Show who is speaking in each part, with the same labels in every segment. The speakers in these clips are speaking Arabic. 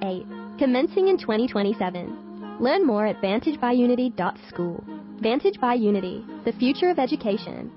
Speaker 1: 8, commencing in 2027. Learn more at vantagebyunity.school. Vantage by Unity, the future of education.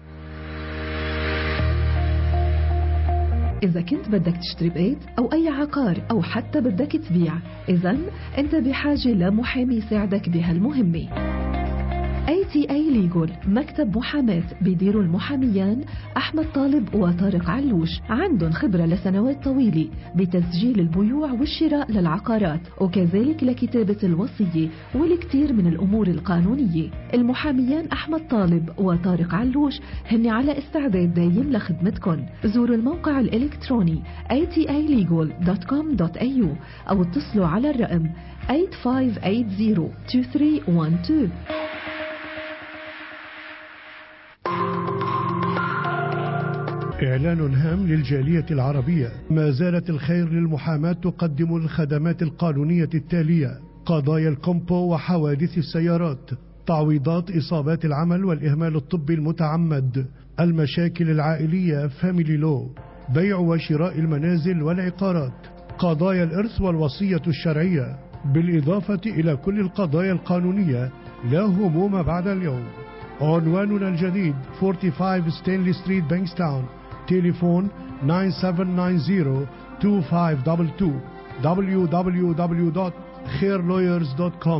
Speaker 2: إذا كنت بدك تشتري بيت أو أي عقار أو حتى بدك تبيع، إذن أنت بحاجة لمحامي يساعدك بهالمهمة. ATA Legal مكتب محاماة بيديروا المحاميان أحمد طالب وطارق علوش، عندهم خبرة لسنوات طويلة بتسجيل البيوع والشراء للعقارات وكذلك لكتابة الوصية والكثير من الأمور القانونية. المحاميان أحمد طالب وطارق علوش هن على استعداد دايم لخدمتكم. زوروا الموقع الإلكتروني atalegal.com.au أو اتصلوا على الرقم 8580-2312.
Speaker 3: إعلان هام للجالية العربية. ما زالت الخير للمحاماة تقدم الخدمات القانونية التالية: قضايا الكومبو وحوادث السيارات، تعويضات إصابات العمل والإهمال الطبي المتعمد، المشاكل العائلية فاميلي لو، بيع وشراء المنازل والعقارات، قضايا الإرث والوصية الشرعية، بالإضافة إلى كل القضايا القانونية. لا هموم بعد اليوم. عنواننا الجديد 45 ستانلي ستريت بانكستاون. تليفون 9790-2522. www.khairlawyers.com.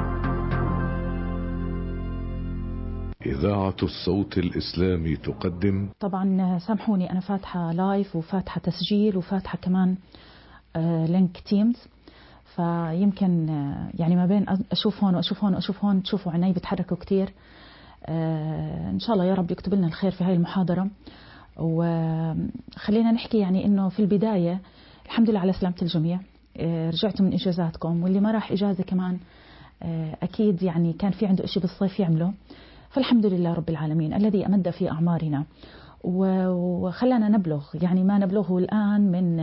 Speaker 4: إذاعة الصوت الإسلامي تقدم.
Speaker 5: طبعا سامحوني أنا فاتحة لايف وفاتحة تسجيل وفاتحة كمان لينك تيمز، فيمكن يعني ما بين أشوف هون وأشوف هون وأشوف هون تشوفوا عيني بتحركوا كتير. إن شاء الله يا رب يكتب لنا الخير في هاي المحاضرة. وخلينا نحكي يعني إنه في البداية الحمد لله على سلامة الجميع. رجعتوا من إجازاتكم، واللي ما راح إجازة كمان أكيد يعني كان في عنده إشي بالصيف يعمله، فالحمد لله رب العالمين الذي أمد في أعمارنا وخلانا نبلغ يعني ما نبلغه الآن من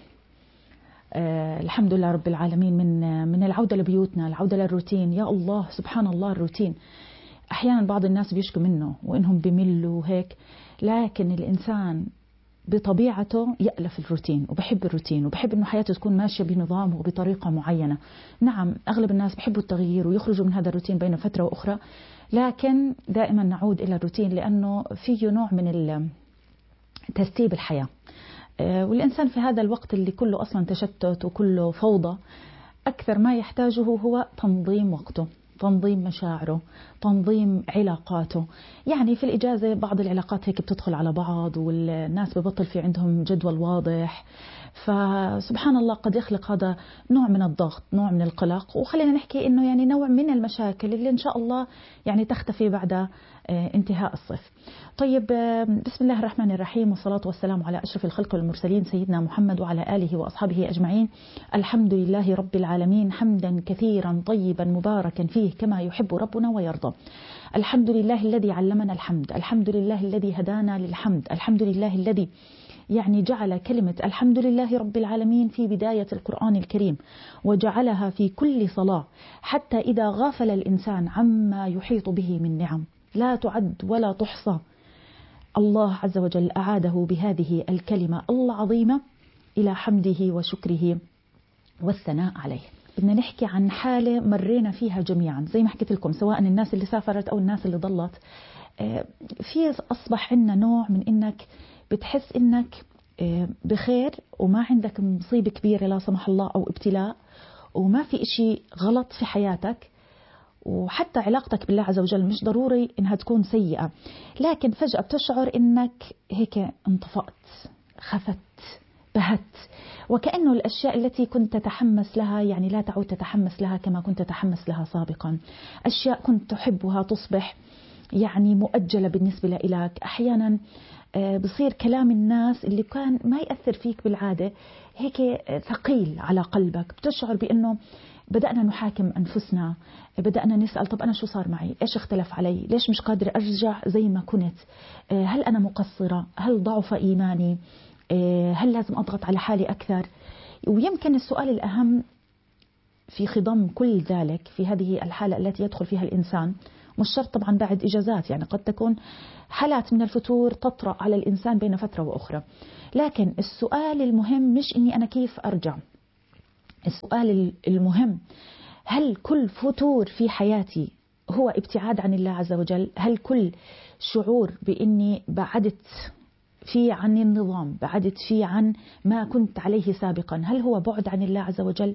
Speaker 5: الحمد لله رب العالمين من العودة لبيوتنا، العودة للروتين. يا الله سبحان الله، الروتين أحيانا بعض الناس بيشكوا منه وإنهم بيملوا وهيك، لكن الإنسان بطبيعته يألف الروتين وبحب الروتين وبحب إنه حياته تكون ماشية بنظام وبطريقة معينة. نعم أغلب الناس بيحبوا التغيير ويخرجوا من هذا الروتين بين فترة وأخرى، لكن دائما نعود إلى الروتين لأنه فيه نوع من ترتيب الحياة. والإنسان في هذا الوقت اللي كله أصلا تشتت وكله فوضى، أكثر ما يحتاجه هو تنظيم وقته، تنظيم مشاعره، تنظيم علاقاته. يعني في الإجازة بعض العلاقات هيك بتدخل على بعض والناس ببطل في عندهم جدول واضح، فسبحان الله قد يخلق هذا نوع من الضغط، نوع من القلق، وخلينا نحكي إنه يعني نوع من المشاكل اللي إن شاء الله يعني تختفي بعد انتهاء الصيف. طيب بسم الله الرحمن الرحيم، والصلاة والسلام على أشرف الخلق والمرسلين سيدنا محمد وعلى آله وأصحابه أجمعين. الحمد لله رب العالمين، حمدا كثيرا طيبا مباركا فيه كما يحب ربنا ويرضى. الحمد لله الذي علمنا الحمد، الحمد لله الذي هدانا للحمد، الحمد لله الذي يعني جعل كلمة الحمد لله رب العالمين في بداية القرآن الكريم، وجعلها في كل صلاة، حتى إذا غافل الإنسان عما يحيط به من نعم لا تعد ولا تحصى، الله عز وجل أعاده بهذه الكلمة العظيمة إلى حمده وشكره والثناء عليه. بدنا نحكي عن حالة مرينا فيها جميعا، زي ما حكيت لكم، سواء الناس اللي سافرت أو الناس اللي ضلت. في أصبح عندنا نوع من إنك بتحس إنك بخير وما عندك مصيبة كبيرة لا سمح الله أو ابتلاء، وما في إشي غلط في حياتك، وحتى علاقتك بالله عز وجل مش ضروري إنها تكون سيئة، لكن فجأة بتشعر إنك هيك انطفأت، خفت، بهت، وكأنه الأشياء التي كنت تتحمس لها يعني لا تعود تتحمس لها كما كنت تتحمس لها سابقا. أشياء كنت تحبها تصبح يعني مؤجلة بالنسبة لك. أحيانا بصير كلام الناس اللي كان ما يأثر فيك بالعادة هيك ثقيل على قلبك، بتشعر بأنه بدأنا نحاكم أنفسنا، بدأنا نسأل طب أنا شو صار معي؟ إيش اختلف علي؟ ليش مش قادر أرجع زي ما كنت؟ هل أنا مقصرة؟ هل ضعف إيماني؟ هل لازم أضغط على حالي أكثر؟ ويمكن السؤال الأهم في خضم كل ذلك في هذه الحالة التي يدخل فيها الإنسان، مش شرط طبعا بعد إجازات، يعني قد تكون حالات من الفتور تطرأ على الإنسان بين فترة وأخرى، لكن السؤال المهم مش إني أنا كيف أرجع، السؤال المهم: هل كل فتور في حياتي هو ابتعاد عن الله عز وجل؟ هل كل شعور بإني بعدت فيه عن النظام، بعدت فيه عن ما كنت عليه سابقا، هل هو بعد عن الله عز وجل؟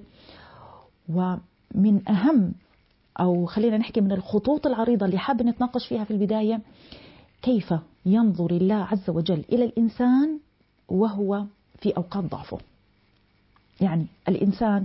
Speaker 5: ومن أهم، أو خلينا نحكي من الخطوط العريضة اللي حاب نتناقش فيها في البداية: كيف ينظر الله عز وجل إلى الإنسان وهو في أوقات ضعفه؟ يعني الإنسان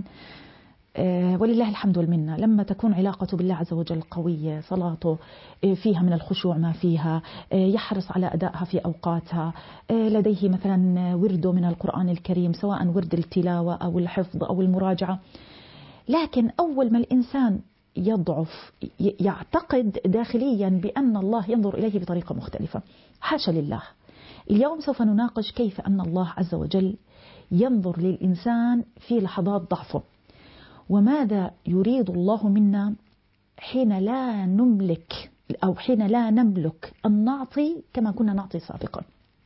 Speaker 5: ولله الحمد والمنة لما تكون علاقته بالله عز وجل قوية، صلاته فيها من الخشوع ما فيها، يحرص على أدائها في أوقاتها، لديه مثلا ورده من القرآن الكريم سواء ورد التلاوة أو الحفظ أو المراجعة. لكن أول ما الإنسان يضعف يعتقد داخليا بأن الله ينظر إليه بطريقة مختلفة. حاشا لله. اليوم سوف نناقش كيف أن الله عز وجل ينظر للإنسان في لحظات ضعفه، وماذا يريد الله منا حين لا نملك أو حين لا نملك أن نعطي كما كنا نعطي سابقا.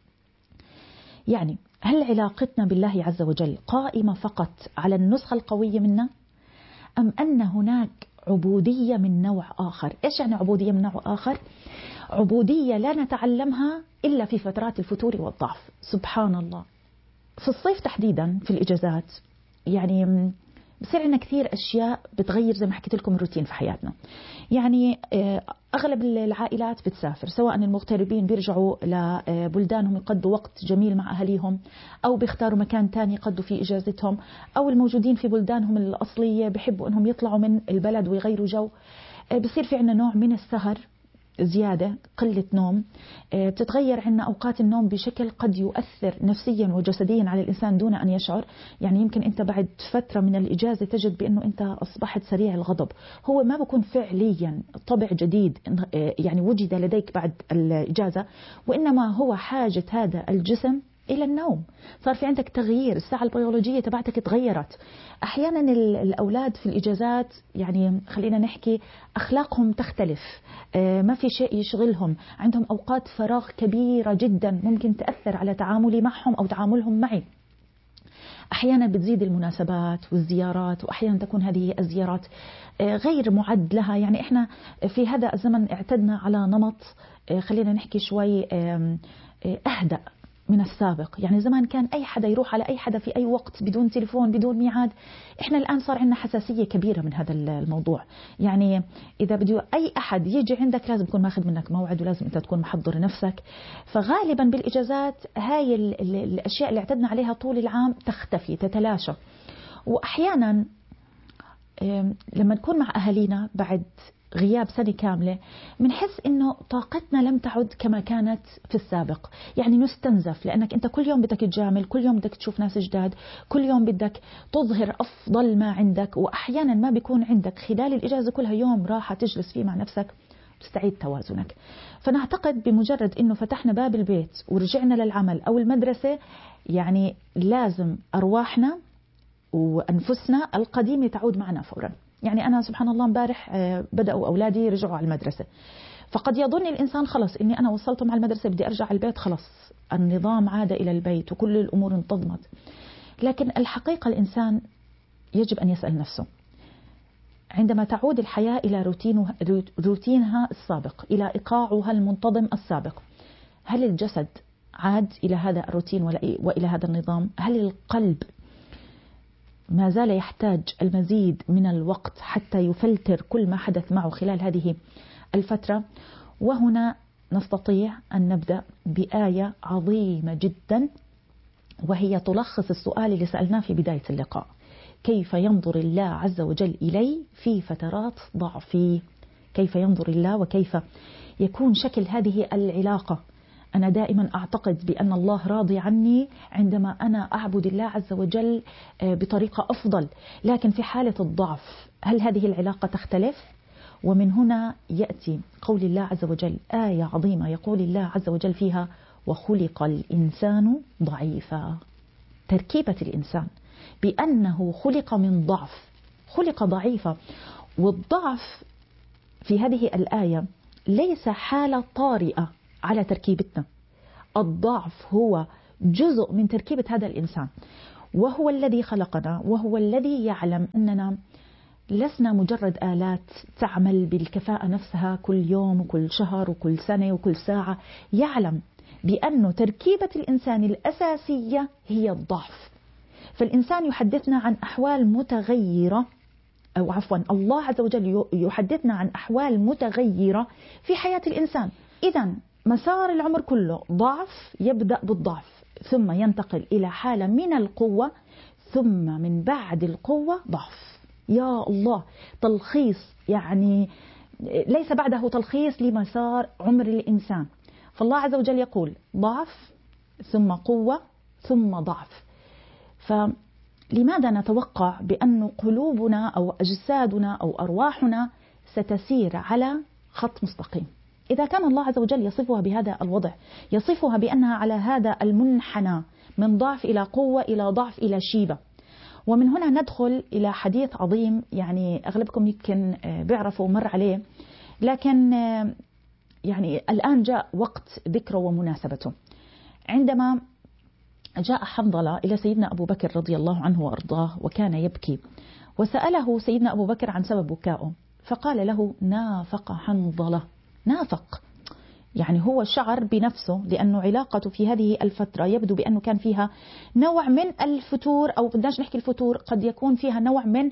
Speaker 5: يعني هل علاقتنا بالله عز وجل قائمة فقط على النسخة القوية منا، أم أن هناك عبودية من نوع آخر؟ إيش يعني عبودية من نوع آخر؟ عبودية لا نتعلمها إلا في فترات الفتور والضعف. سبحان الله، في الصيف تحديدا في الإجازات يعني بصير عندنا كثير أشياء بتغير زي ما حكيت لكم الروتين في حياتنا. يعني أغلب العائلات بتسافر، سواء المغتربين بيرجعوا لبلدانهم يقضوا وقت جميل مع أهليهم، أو بيختاروا مكان تاني يقضوا فيه إجازتهم، أو الموجودين في بلدانهم الأصلية بيحبوا أنهم يطلعوا من البلد ويغيروا جو. بصير في عنا نوع من السهر زيادة، قلة نوم، بتتغير عنا أوقات النوم بشكل قد يؤثر نفسيا وجسديا على الإنسان دون أن يشعر. يعني يمكن أنت بعد فترة من الإجازة تجد بأنه أنت أصبحت سريع الغضب. هو ما بكون فعليا طبع جديد يعني وجد لديك بعد الإجازة، وإنما هو حاجة هذا الجسم إلى النوم. صار في عندك تغيير، الساعة البيولوجية تبعتك تغيرت. أحيانا الأولاد في الإجازات يعني خلينا نحكي أخلاقهم تختلف، ما في شيء يشغلهم، عندهم أوقات فراغ كبيرة جدا ممكن تأثر على تعاملي معهم أو تعاملهم معي. أحيانا بتزيد المناسبات والزيارات، وأحيانا تكون هذه الزيارات غير معد لها. يعني إحنا في هذا الزمن اعتدنا على نمط خلينا نحكي شوي أهدأ من السابق. يعني زمان كان أي حدا يروح على أي حدا في أي وقت بدون تليفون بدون ميعاد. إحنا الآن صار عندنا حساسية كبيرة من هذا الموضوع. يعني إذا بده أي أحد يجي عندك لازم يكون ماخذ منك موعد، ولازم أنت تكون محضر نفسك. فغالبا بالإجازات هاي الأشياء اللي اعتدنا عليها طول العام تختفي تتلاشى. وأحيانا لما نكون مع أهالينا بعد غياب سنة كاملة بنحس إنه طاقتنا لم تعد كما كانت في السابق. يعني نستنزف، لأنك أنت كل يوم بدك تجامل، كل يوم بدك تشوف ناس جداد، كل يوم بدك تظهر أفضل ما عندك، وأحيانا ما بيكون عندك خلال الإجازة كلها يوم راحة تجلس فيه مع نفسك تستعيد توازنك. فنعتقد بمجرد إنه فتحنا باب البيت ورجعنا للعمل أو المدرسة، يعني لازم أرواحنا وأنفسنا القديمة تعود معنا فورا. يعني أنا سبحان الله امبارح بدأوا أولادي رجعوا على المدرسة، فقد يظن الإنسان خلص إني أنا وصلتهم على المدرسة بدي أرجع البيت، خلص النظام عاد إلى البيت وكل الأمور انتظمت. لكن الحقيقة الإنسان يجب أن يسأل نفسه عندما تعود الحياة إلى روتينها السابق، إلى إيقاعها المنتظم السابق، هل الجسد عاد إلى هذا الروتين وإلى هذا النظام؟ هل القلب ما زال يحتاج المزيد من الوقت حتى يفلتر كل ما حدث معه خلال هذه الفترة؟ وهنا نستطيع أن نبدأ بآية عظيمة جدا، وهي تلخص السؤال اللي سألناه في بداية اللقاء: كيف ينظر الله عز وجل إلي في فترات ضعفي؟ كيف ينظر الله وكيف يكون شكل هذه العلاقة؟ أنا دائما أعتقد بأن الله راضي عني عندما أنا أعبد الله عز وجل بطريقة أفضل، لكن في حالة الضعف هل هذه العلاقة تختلف؟ ومن هنا يأتي قول الله عز وجل، آية عظيمة يقول الله عز وجل فيها: وخلق الإنسان ضعيفا. تركيبة الإنسان بأنه خلق من ضعف، خلق ضعيفا. والضعف في هذه الآية ليس حالة طارئة على تركيبتنا، الضعف هو جزء من تركيبة هذا الإنسان. وهو الذي خلقنا، وهو الذي يعلم أننا لسنا مجرد آلات تعمل بالكفاءة نفسها كل يوم وكل شهر وكل سنة وكل ساعة. يعلم بأن تركيبة الإنسان الأساسية هي الضعف. فالإنسان يحدثنا عن أحوال متغيرة، أو عفوا الله عز وجل يحدثنا عن أحوال متغيرة في حياة الإنسان. إذن مسار العمر كله ضعف، يبدأ بالضعف ثم ينتقل إلى حالة من القوة، ثم من بعد القوة ضعف. يا الله، تلخيص يعني ليس بعده تلخيص لمسار عمر الإنسان. فالله عز وجل يقول ضعف ثم قوة ثم ضعف. فلماذا نتوقع بأن قلوبنا أو أجسادنا أو أرواحنا ستسير على خط مستقيم إذا كان الله عز وجل يصفها بهذا الوضع، يصفها بأنها على هذا المنحنى من ضعف إلى قوة إلى ضعف إلى شيبة؟ ومن هنا ندخل إلى حديث عظيم، يعني أغلبكم يمكن بيعرفوا مر عليه، لكن يعني الآن جاء وقت ذكره ومناسبته. عندما جاء حنظلة إلى سيدنا أبو بكر رضي الله عنه وأرضاه وكان يبكي، وسأله سيدنا أبو بكر عن سبب بكائه، فقال له نافق حنظلة. نافق يعني هو شعر بنفسه، لأنه علاقته في هذه الفترة يبدو بأنه كان فيها نوع من الفتور، أو بدناش نحكي الفتور، قد يكون فيها نوع من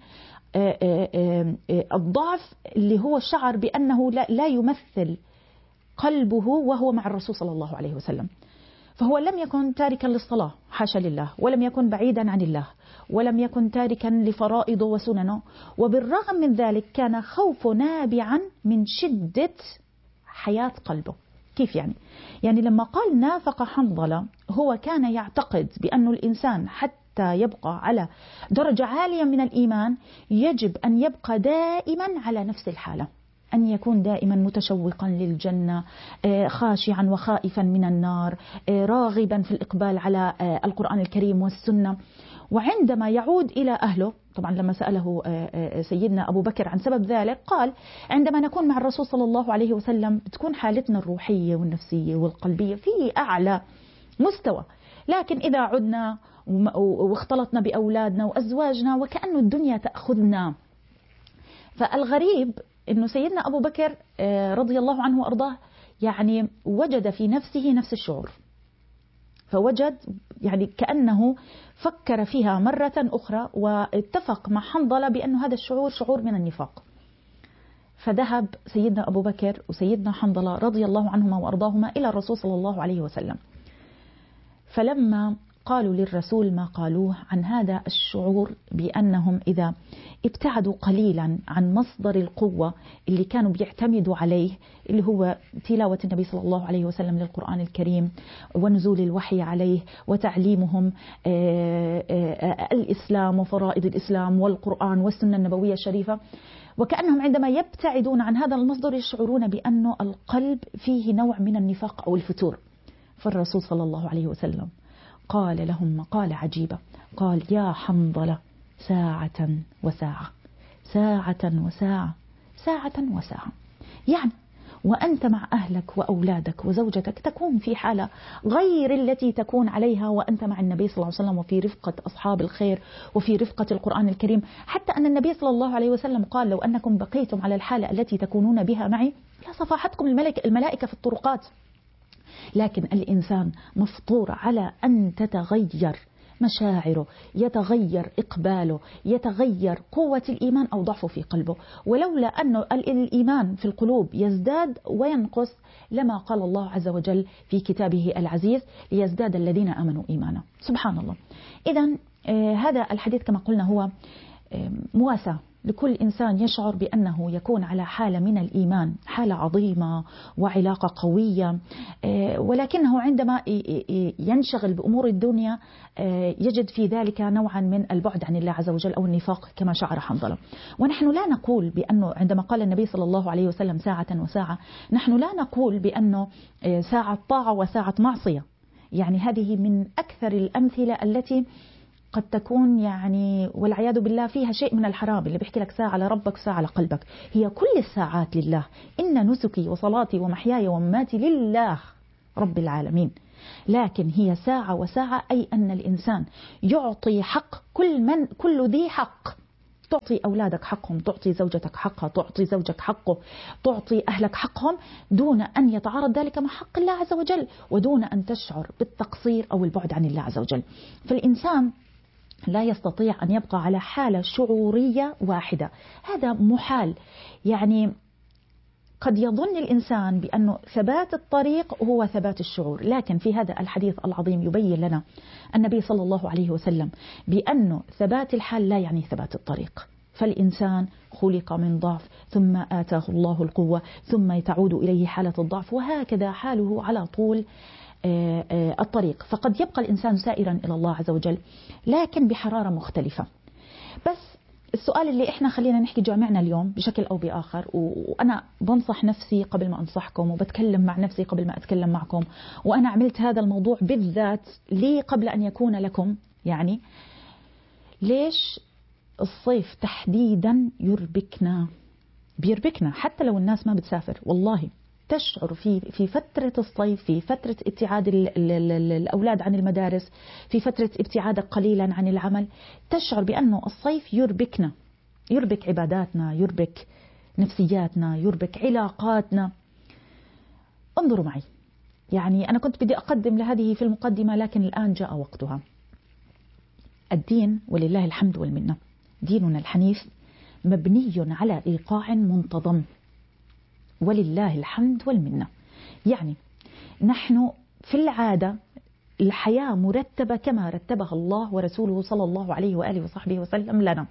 Speaker 5: الضعف، اللي هو شعر بأنه لا يمثل قلبه وهو مع الرسول صلى الله عليه وسلم. فهو لم يكن تاركا للصلاة حاشا لله، ولم يكن بعيدا عن الله، ولم يكن تاركا لفرائضه وسننه، وبالرغم من ذلك كان خوفه نابعا من شدة حياة قلبه. كيف يعني؟ يعني لما قال نافق حنظلة، هو كان يعتقد بأن الإنسان حتى يبقى على درجة عالية من الإيمان يجب أن يبقى دائما على نفس الحالة، أن يكون دائما متشوقا للجنة، خاشعا وخائفا من النار، راغبا في الإقبال على القرآن الكريم والسنة. وعندما يعود إلى أهله، طبعا لما سأله سيدنا أبو بكر عن سبب ذلك قال عندما نكون مع الرسول صلى الله عليه وسلم بتكون حالتنا الروحية والنفسية والقلبية في أعلى مستوى، لكن إذا عدنا واختلطنا بأولادنا وأزواجنا وكأنه الدنيا تأخذنا. فالغريب إنه سيدنا أبو بكر رضي الله عنه وأرضاه يعني وجد في نفسه نفس الشعور، فوجد يعني كأنه فكر فيها مرة أخرى واتفق مع حنظلة بأن هذا الشعور شعور من النفاق. فذهب سيدنا أبو بكر وسيدنا حنظلة رضي الله عنهما وأرضاهما إلى الرسول صلى الله عليه وسلم، فلما قالوا للرسول ما قالوه عن هذا الشعور بأنهم إذا ابتعدوا قليلا عن مصدر القوة اللي كانوا بيعتمدوا عليه، اللي هو تلاوة النبي صلى الله عليه وسلم للقرآن الكريم ونزول الوحي عليه وتعليمهم الإسلام وفرائض الإسلام والقرآن والسنة النبوية الشريفة، وكأنهم عندما يبتعدون عن هذا المصدر يشعرون بأن القلب فيه نوع من النفاق أو الفتور. فالرسول صلى الله عليه وسلم قال لهم مقالة عجيبة، قال يا حنظلة ساعة وساعة، ساعة وساعة، ساعة وساعة. يعني وأنت مع أهلك وأولادك وزوجتك تكون في حالة غير التي تكون عليها وأنت مع النبي صلى الله عليه وسلم وفي رفقة أصحاب الخير وفي رفقة القرآن الكريم، حتى أن النبي صلى الله عليه وسلم قال لو أنكم بقيتم على الحالة التي تكونون بها معي لصفحتكم الملائكة في الطرقات. لكن الإنسان مفطور على أن تتغير مشاعره، يتغير إقباله، يتغير قوة الإيمان أو ضعفه في قلبه. ولولا أن الإيمان في القلوب يزداد وينقص لما قال الله عز وجل في كتابه العزيز ليزداد الذين آمنوا إيمانا. سبحان الله. إذن هذا الحديث كما قلنا هو مواساة لكل إنسان يشعر بأنه يكون على حالة من الإيمان، حالة عظيمة وعلاقة قوية، ولكنه عندما ينشغل بأمور الدنيا يجد في ذلك نوعا من البعد عن الله عز وجل أو النفاق كما شعر حنظلة. ونحن لا نقول بأنه عندما قال النبي صلى الله عليه وسلم ساعة وساعة، نحن لا نقول بأنه ساعة طاعة وساعة معصية. يعني هذه من أكثر الأمثلة التي قد تكون يعني والعياذ بالله فيها شيء من الحرام، اللي بيحكي لك ساعة لربك ساعة على قلبك. هي كل الساعات لله، إن نسكي وصلاتي ومحياي ومماتي لله رب العالمين. لكن هي ساعة وساعة، أي أن الإنسان يعطي حق كل ذي حق. تعطي أولادك حقهم، تعطي زوجتك حقها، تعطي زوجك حقه، تعطي أهلك حقهم، دون أن يتعارض ذلك مع حق الله عز وجل، ودون أن تشعر بالتقصير أو البعد عن الله عز وجل. فالإنسان لا يستطيع أن يبقى على حالة شعورية واحدة، هذا محال. يعني قد يظن الإنسان بأنه ثبات الطريق هو ثبات الشعور، لكن في هذا الحديث العظيم يبين لنا النبي صلى الله عليه وسلم بأنه ثبات الحال لا يعني ثبات الطريق. فالإنسان خلق من ضعف ثم آتاه الله القوة ثم تعود إليه حالة الضعف، وهكذا حاله على طول الطريق. فقد يبقى الإنسان سائرا إلى الله عز وجل لكن بحرارة مختلفة. بس السؤال اللي احنا خلينا نحكي جامعنا اليوم بشكل او باخر، وانا بنصح نفسي قبل ما انصحكم، وبتكلم مع نفسي قبل ما اتكلم معكم، وانا عملت هذا الموضوع بالذات لي قبل ان يكون لكم. يعني ليش الصيف تحديدا بيربكنا حتى لو الناس ما بتسافر؟ والله تشعر في فترة الصيف، في فترة ابتعاد الأولاد عن المدارس، في فترة ابتعادك قليلا عن العمل، تشعر بأنه الصيف يربكنا، يربك عباداتنا، يربك نفسياتنا، يربك علاقاتنا. انظروا معي، يعني أنا كنت بدي أقدم لهذه في المقدمة لكن الآن جاء وقتها. الدين ولله الحمد والمنة ديننا الحنيف مبني على إيقاع منتظم، ولله الحمد والمنة. يعني نحن في العادة الحياة مرتبة كما رتبها الله ورسوله صلى الله عليه وآله وصحبه وسلم لنا.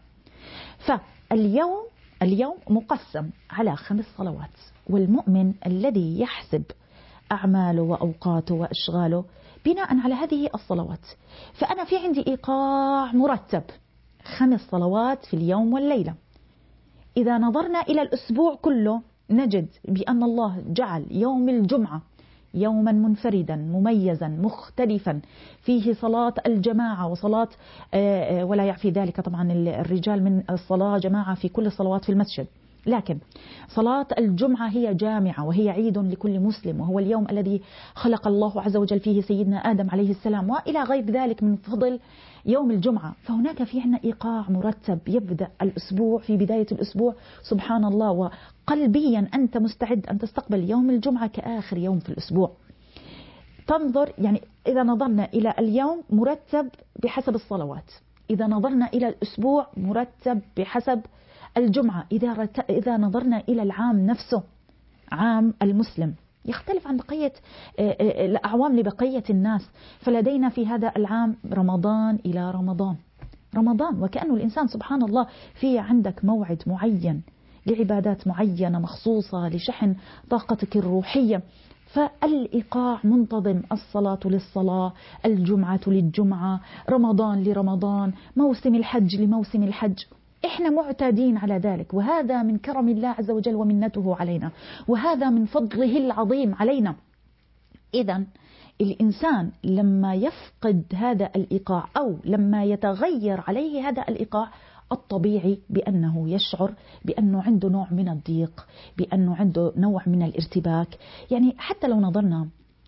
Speaker 5: فاليوم مقسم على 5 صلوات، والمؤمن الذي يحسب أعماله وأوقاته وأشغاله بناء على هذه الصلوات. فأنا في عندي إيقاع مرتب 5 صلوات في اليوم والليلة. إذا نظرنا إلى الأسبوع كله نجد بأن الله جعل يوم الجمعة يوما منفردا مميزا مختلفا، فيه صلاة الجماعة وصلاة ولا يعفي ذلك طبعا الرجال من الصلاة جماعة في كل الصلوات في المسجد، لكن صلاة الجمعة هي جامعة وهي عيد لكل مسلم، وهو اليوم الذي خلق الله عز وجل فيه سيدنا آدم عليه السلام، وإلى غير ذلك من فضل يوم الجمعة. فهناك في عنا إيقاع مرتب يبدأ الأسبوع في بداية الأسبوع، سبحان الله، وقلبيا أنت مستعد أن تستقبل يوم الجمعة كآخر يوم في الأسبوع. تنظر يعني إذا نظرنا إلى اليوم مرتب بحسب الصلوات، إذا نظرنا إلى الأسبوع مرتب بحسب الجمعة، إذا نظرنا إلى العام نفسه، عام المسلم يختلف عن بقية الأعوام لبقية الناس. فلدينا في هذا العام رمضان إلى رمضان، وكأنه الإنسان سبحان الله في عندك موعد معين لعبادات معينة مخصوصة لشحن طاقتك الروحية. فالإيقاع منتظم، الصلاة للصلاة، الجمعة للجمعة، رمضان لرمضان، موسم الحج لموسم الحج. إحنا معتادين على ذلك، وهذا من كرم الله عز وجل ومنته علينا، وهذا من فضله العظيم علينا. إذن الإنسان لما يفقد هذا الإيقاع أو لما يتغير عليه هذا الإيقاع، الطبيعي بأنه يشعر بأنه عنده نوع من الضيق، بأنه عنده نوع من الارتباك. يعني حتى لو نظرنا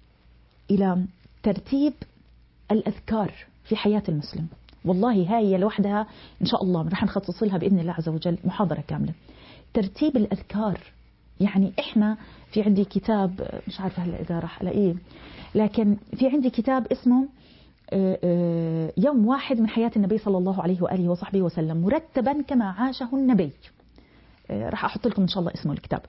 Speaker 5: إلى ترتيب الأذكار في حياة المسلم، والله هاي لوحدها إن شاء الله رح نخصص لها بإذن الله عز وجل محاضرة كاملة. ترتيب الأذكار، يعني إحنا في عندي كتاب مش عارفة هلا إذا رح ألاقيه، لكن في عندي كتاب اسمه يوم واحد من حياة النبي صلى الله عليه وآله وصحبه وسلم مرتبا كما عاشه النبي. رح أحط لكم إن شاء الله اسمه الكتاب.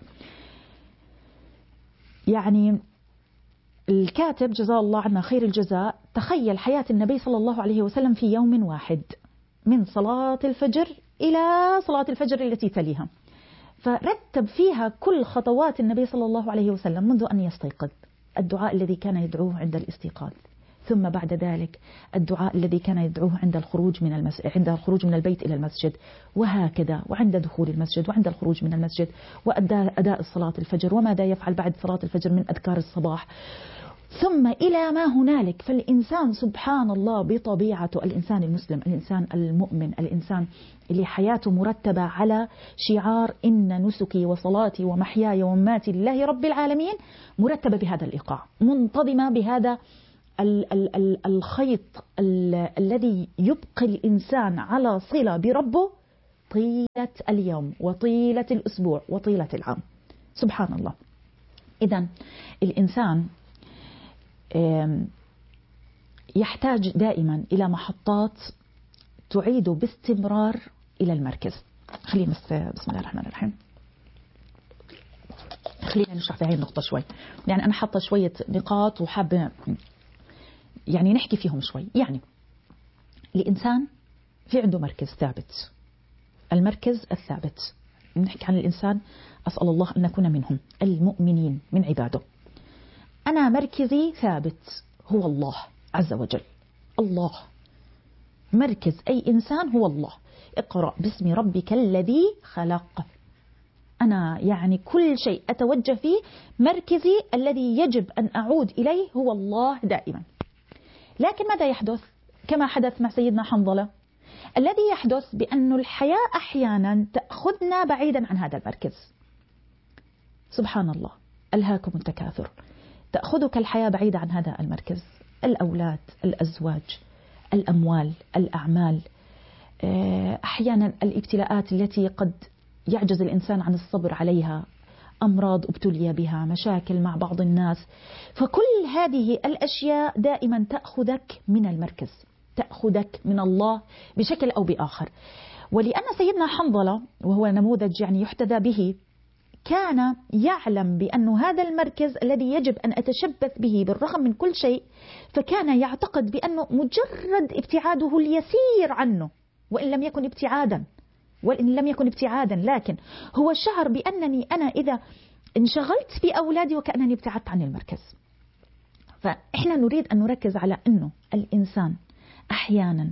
Speaker 5: يعني الكاتب جزاه الله عنا خير الجزاء تخيل حياة النبي صلى الله عليه وسلم في يوم واحد، من صلاة الفجر إلى صلاة الفجر التي تليها، فرتب فيها كل خطوات النبي صلى الله عليه وسلم منذ أن يستيقظ، الدعاء الذي كان يدعوه عند الاستيقاظ، ثم بعد ذلك الدعاء الذي كان يدعوه عند الخروج من البيت إلى المسجد، وهكذا، وعند دخول المسجد وعند الخروج من المسجد، وأداء صلاة الفجر، وماذا يفعل بعد صلاة الفجر من أذكار الصباح، ثم إلى ما هنالك. فالإنسان سبحان الله بطبيعته، الإنسان المسلم، الإنسان المؤمن، الإنسان اللي حياته مرتبة على شعار إن نسكي وصلاتي ومحياي ومماتي لله رب العالمين، مرتبة بهذا الإيقاع، منتظمة بهذا الخيط الذي يبقي الإنسان على صلة بربه طيلة اليوم وطيلة الأسبوع وطيلة العام. سبحان الله. إذن الإنسان يحتاج دائما إلى محطات تعيد باستمرار إلى المركز. خلينا بسم الله الرحمن الرحيم. خلينا نشرح في هاي النقطة شوي. يعني أنا حاطة شوية نقاط وحابة يعني نحكي فيهم شوي. يعني الإنسان في عنده مركز ثابت، المركز الثابت. نحكي عن الإنسان، أسأل الله أن نكون منهم المؤمنين من عباده. أنا مركزي ثابت هو الله عز وجل. الله مركز أي إنسان هو الله. اقرأ باسم ربك الذي خلق. أنا يعني كل شيء أتوجه فيه مركزي الذي يجب أن أعود إليه هو الله دائما. لكن ماذا يحدث؟ كما حدث مع سيدنا حنظلة، الذي يحدث بأن الحياة أحيانا تأخذنا بعيدا عن هذا المركز. سبحان الله، ألهاكم التكاثر، تأخذك الحياة بعيدة عن هذا المركز. الأولاد، الأزواج، الأموال، الأعمال، أحيانا الابتلاءات التي قد يعجز الإنسان عن الصبر عليها، أمراض ابتلي بها، مشاكل مع بعض الناس. فكل هذه الأشياء دائما تأخذك من المركز، تأخذك من الله بشكل أو بآخر. ولأن سيدنا حنظلة وهو نموذج يعني يحتذى به، كان يعلم بأن هذا المركز الذي يجب أن أتشبث به بالرغم من كل شيء، فكان يعتقد بأنه مجرد ابتعاده اليسير عنه، وإن لم يكن ابتعادا، لكن هو شعر بأنني أنا إذا انشغلت بأولادي وكأنني ابتعدت عن المركز. فإحنا نريد أن نركز على أنه الإنسان أحيانا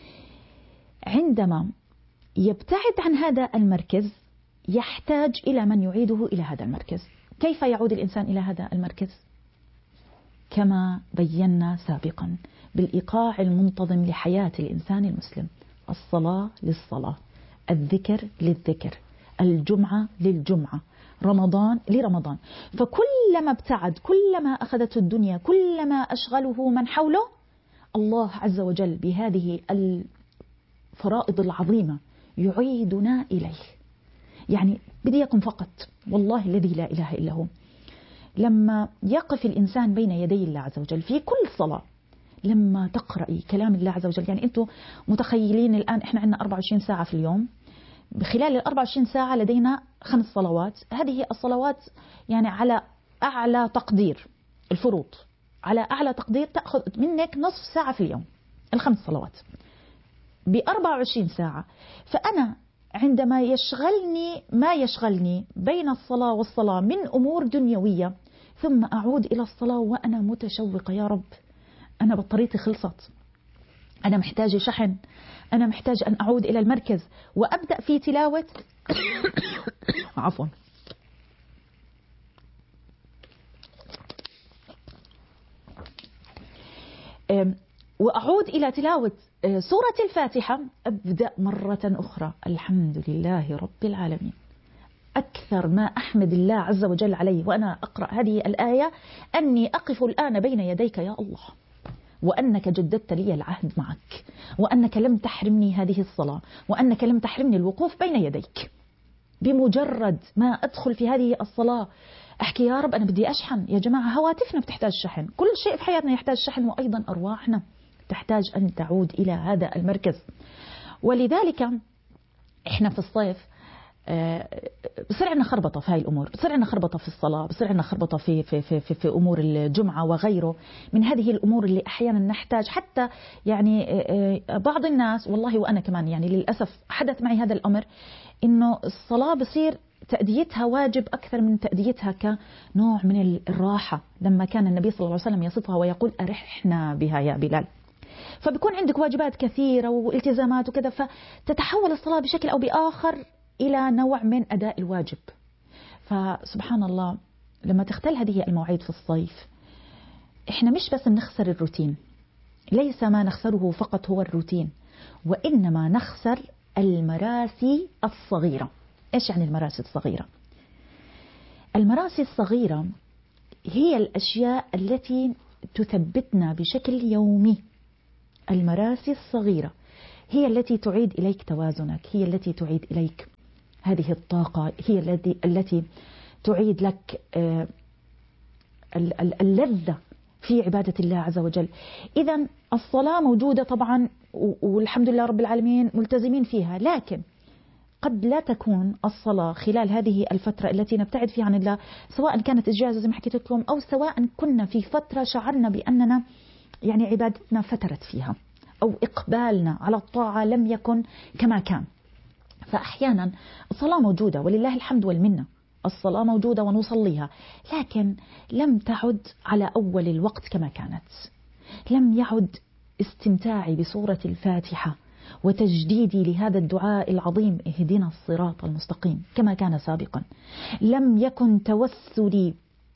Speaker 5: عندما يبتعد عن هذا المركز يحتاج إلى من يعيده إلى هذا المركز. كيف يعود الإنسان إلى هذا المركز؟ كما بينا سابقا، بالإيقاع المنتظم لحياة الإنسان المسلم. الصلاة للصلاة، الذكر للذكر، الجمعة للجمعة، رمضان لرمضان. فكلما ابتعد، كلما أخذته الدنيا، كلما أشغله من حوله، الله عز وجل بهذه الفرائض العظيمة يعيدنا إليه. يعني بدي يكون فقط، والله الذي لا إله إلا هو، لما يقف الإنسان بين يدي الله عز وجل في كل صلاة، لما تقرأي كلام الله عز وجل، يعني أنتم متخيلين الآن إحنا عندنا 24 ساعة في اليوم، بخلال ال 24 ساعة لدينا 5 صلوات. هذه الصلوات يعني على أعلى تقدير، الفروض على أعلى تقدير تأخذ منك نصف ساعة في اليوم، ال5 صلوات ب 24 ساعة. فأنا عندما يشغلني ما يشغلني بين الصلاة والصلاة من أمور دنيوية، ثم أعود إلى الصلاة وأنا متشوقة، يا رب أنا بطاريتي خلصت، أنا محتاجة شحن، أنا محتاج أن أعود إلى المركز، وأبدأ في تلاوة عفوا وأعود إلى تلاوة سورة الفاتحة. أبدأ مرة أخرى، الحمد لله رب العالمين. أكثر ما أحمد الله عز وجل عليه وأنا أقرأ هذه الآية أني أقف الآن بين يديك يا الله، وأنك جددت لي العهد معك، وأنك لم تحرمني هذه الصلاة، وأنك لم تحرمني الوقوف بين يديك. بمجرد ما أدخل في هذه الصلاة أحكي يا رب أنا بدي أشحن. يا جماعة هواتفنا بتحتاج شحن، كل شيء في حياتنا يحتاج شحن، وأيضا أرواحنا تحتاج أن تعود إلى هذا المركز. ولذلك إحنا في الصيف بصير عندنا خربطة في هاي الأمور، بصير عندنا خربطة في الصلاة، بصير عندنا خربطة في أمور الجمعة وغيره من هذه الأمور اللي أحيانا نحتاج. حتى يعني بعض الناس، والله وأنا كمان يعني للأسف حدث معي هذا الأمر، إنه الصلاة بصير تأديتها واجب أكثر من تأديتها كنوع من الراحة. لما كان النبي صلى الله عليه وسلم يصفها ويقول أرحنا بها يا بلال. فبكون عندك واجبات كثيرة والتزامات وكذا، فتتحول الصلاة بشكل أو بآخر إلى نوع من أداء الواجب. فسبحان الله لما تختل هذه المواعيد في الصيف، إحنا مش بس نخسر الروتين، ليس ما نخسره فقط هو الروتين، وإنما نخسر المراسي الصغيرة. إيش يعني المراسي الصغيرة؟ المراسي الصغيرة هي الأشياء التي تثبتنا بشكل يومي. المراسي الصغيرة هي التي تعيد إليك توازنك، هي التي تعيد إليك هذه الطاقة، هي التي تعيد لك اللذة في عبادة الله عز وجل. إذن الصلاة موجودة طبعا والحمد لله رب العالمين ملتزمين فيها، لكن قد لا تكون الصلاة خلال هذه الفترة التي نبتعد فيها عن الله، سواء كانت إجازة زي ما حكيت لكم أو سواء كنا في فترة شعرنا بأننا يعني عبادتنا فترت فيها أو إقبالنا على الطاعة لم يكن كما كان. فأحيانا الصلاة موجودة ولله الحمد والمنة، الصلاة موجودة ونصليها، لكن لم تعد على أول الوقت كما كانت. لم يعد استمتاعي بسورة الفاتحة وتجديدي لهذا الدعاء العظيم اهدنا الصراط المستقيم كما كان سابقا. لم يكن توسلي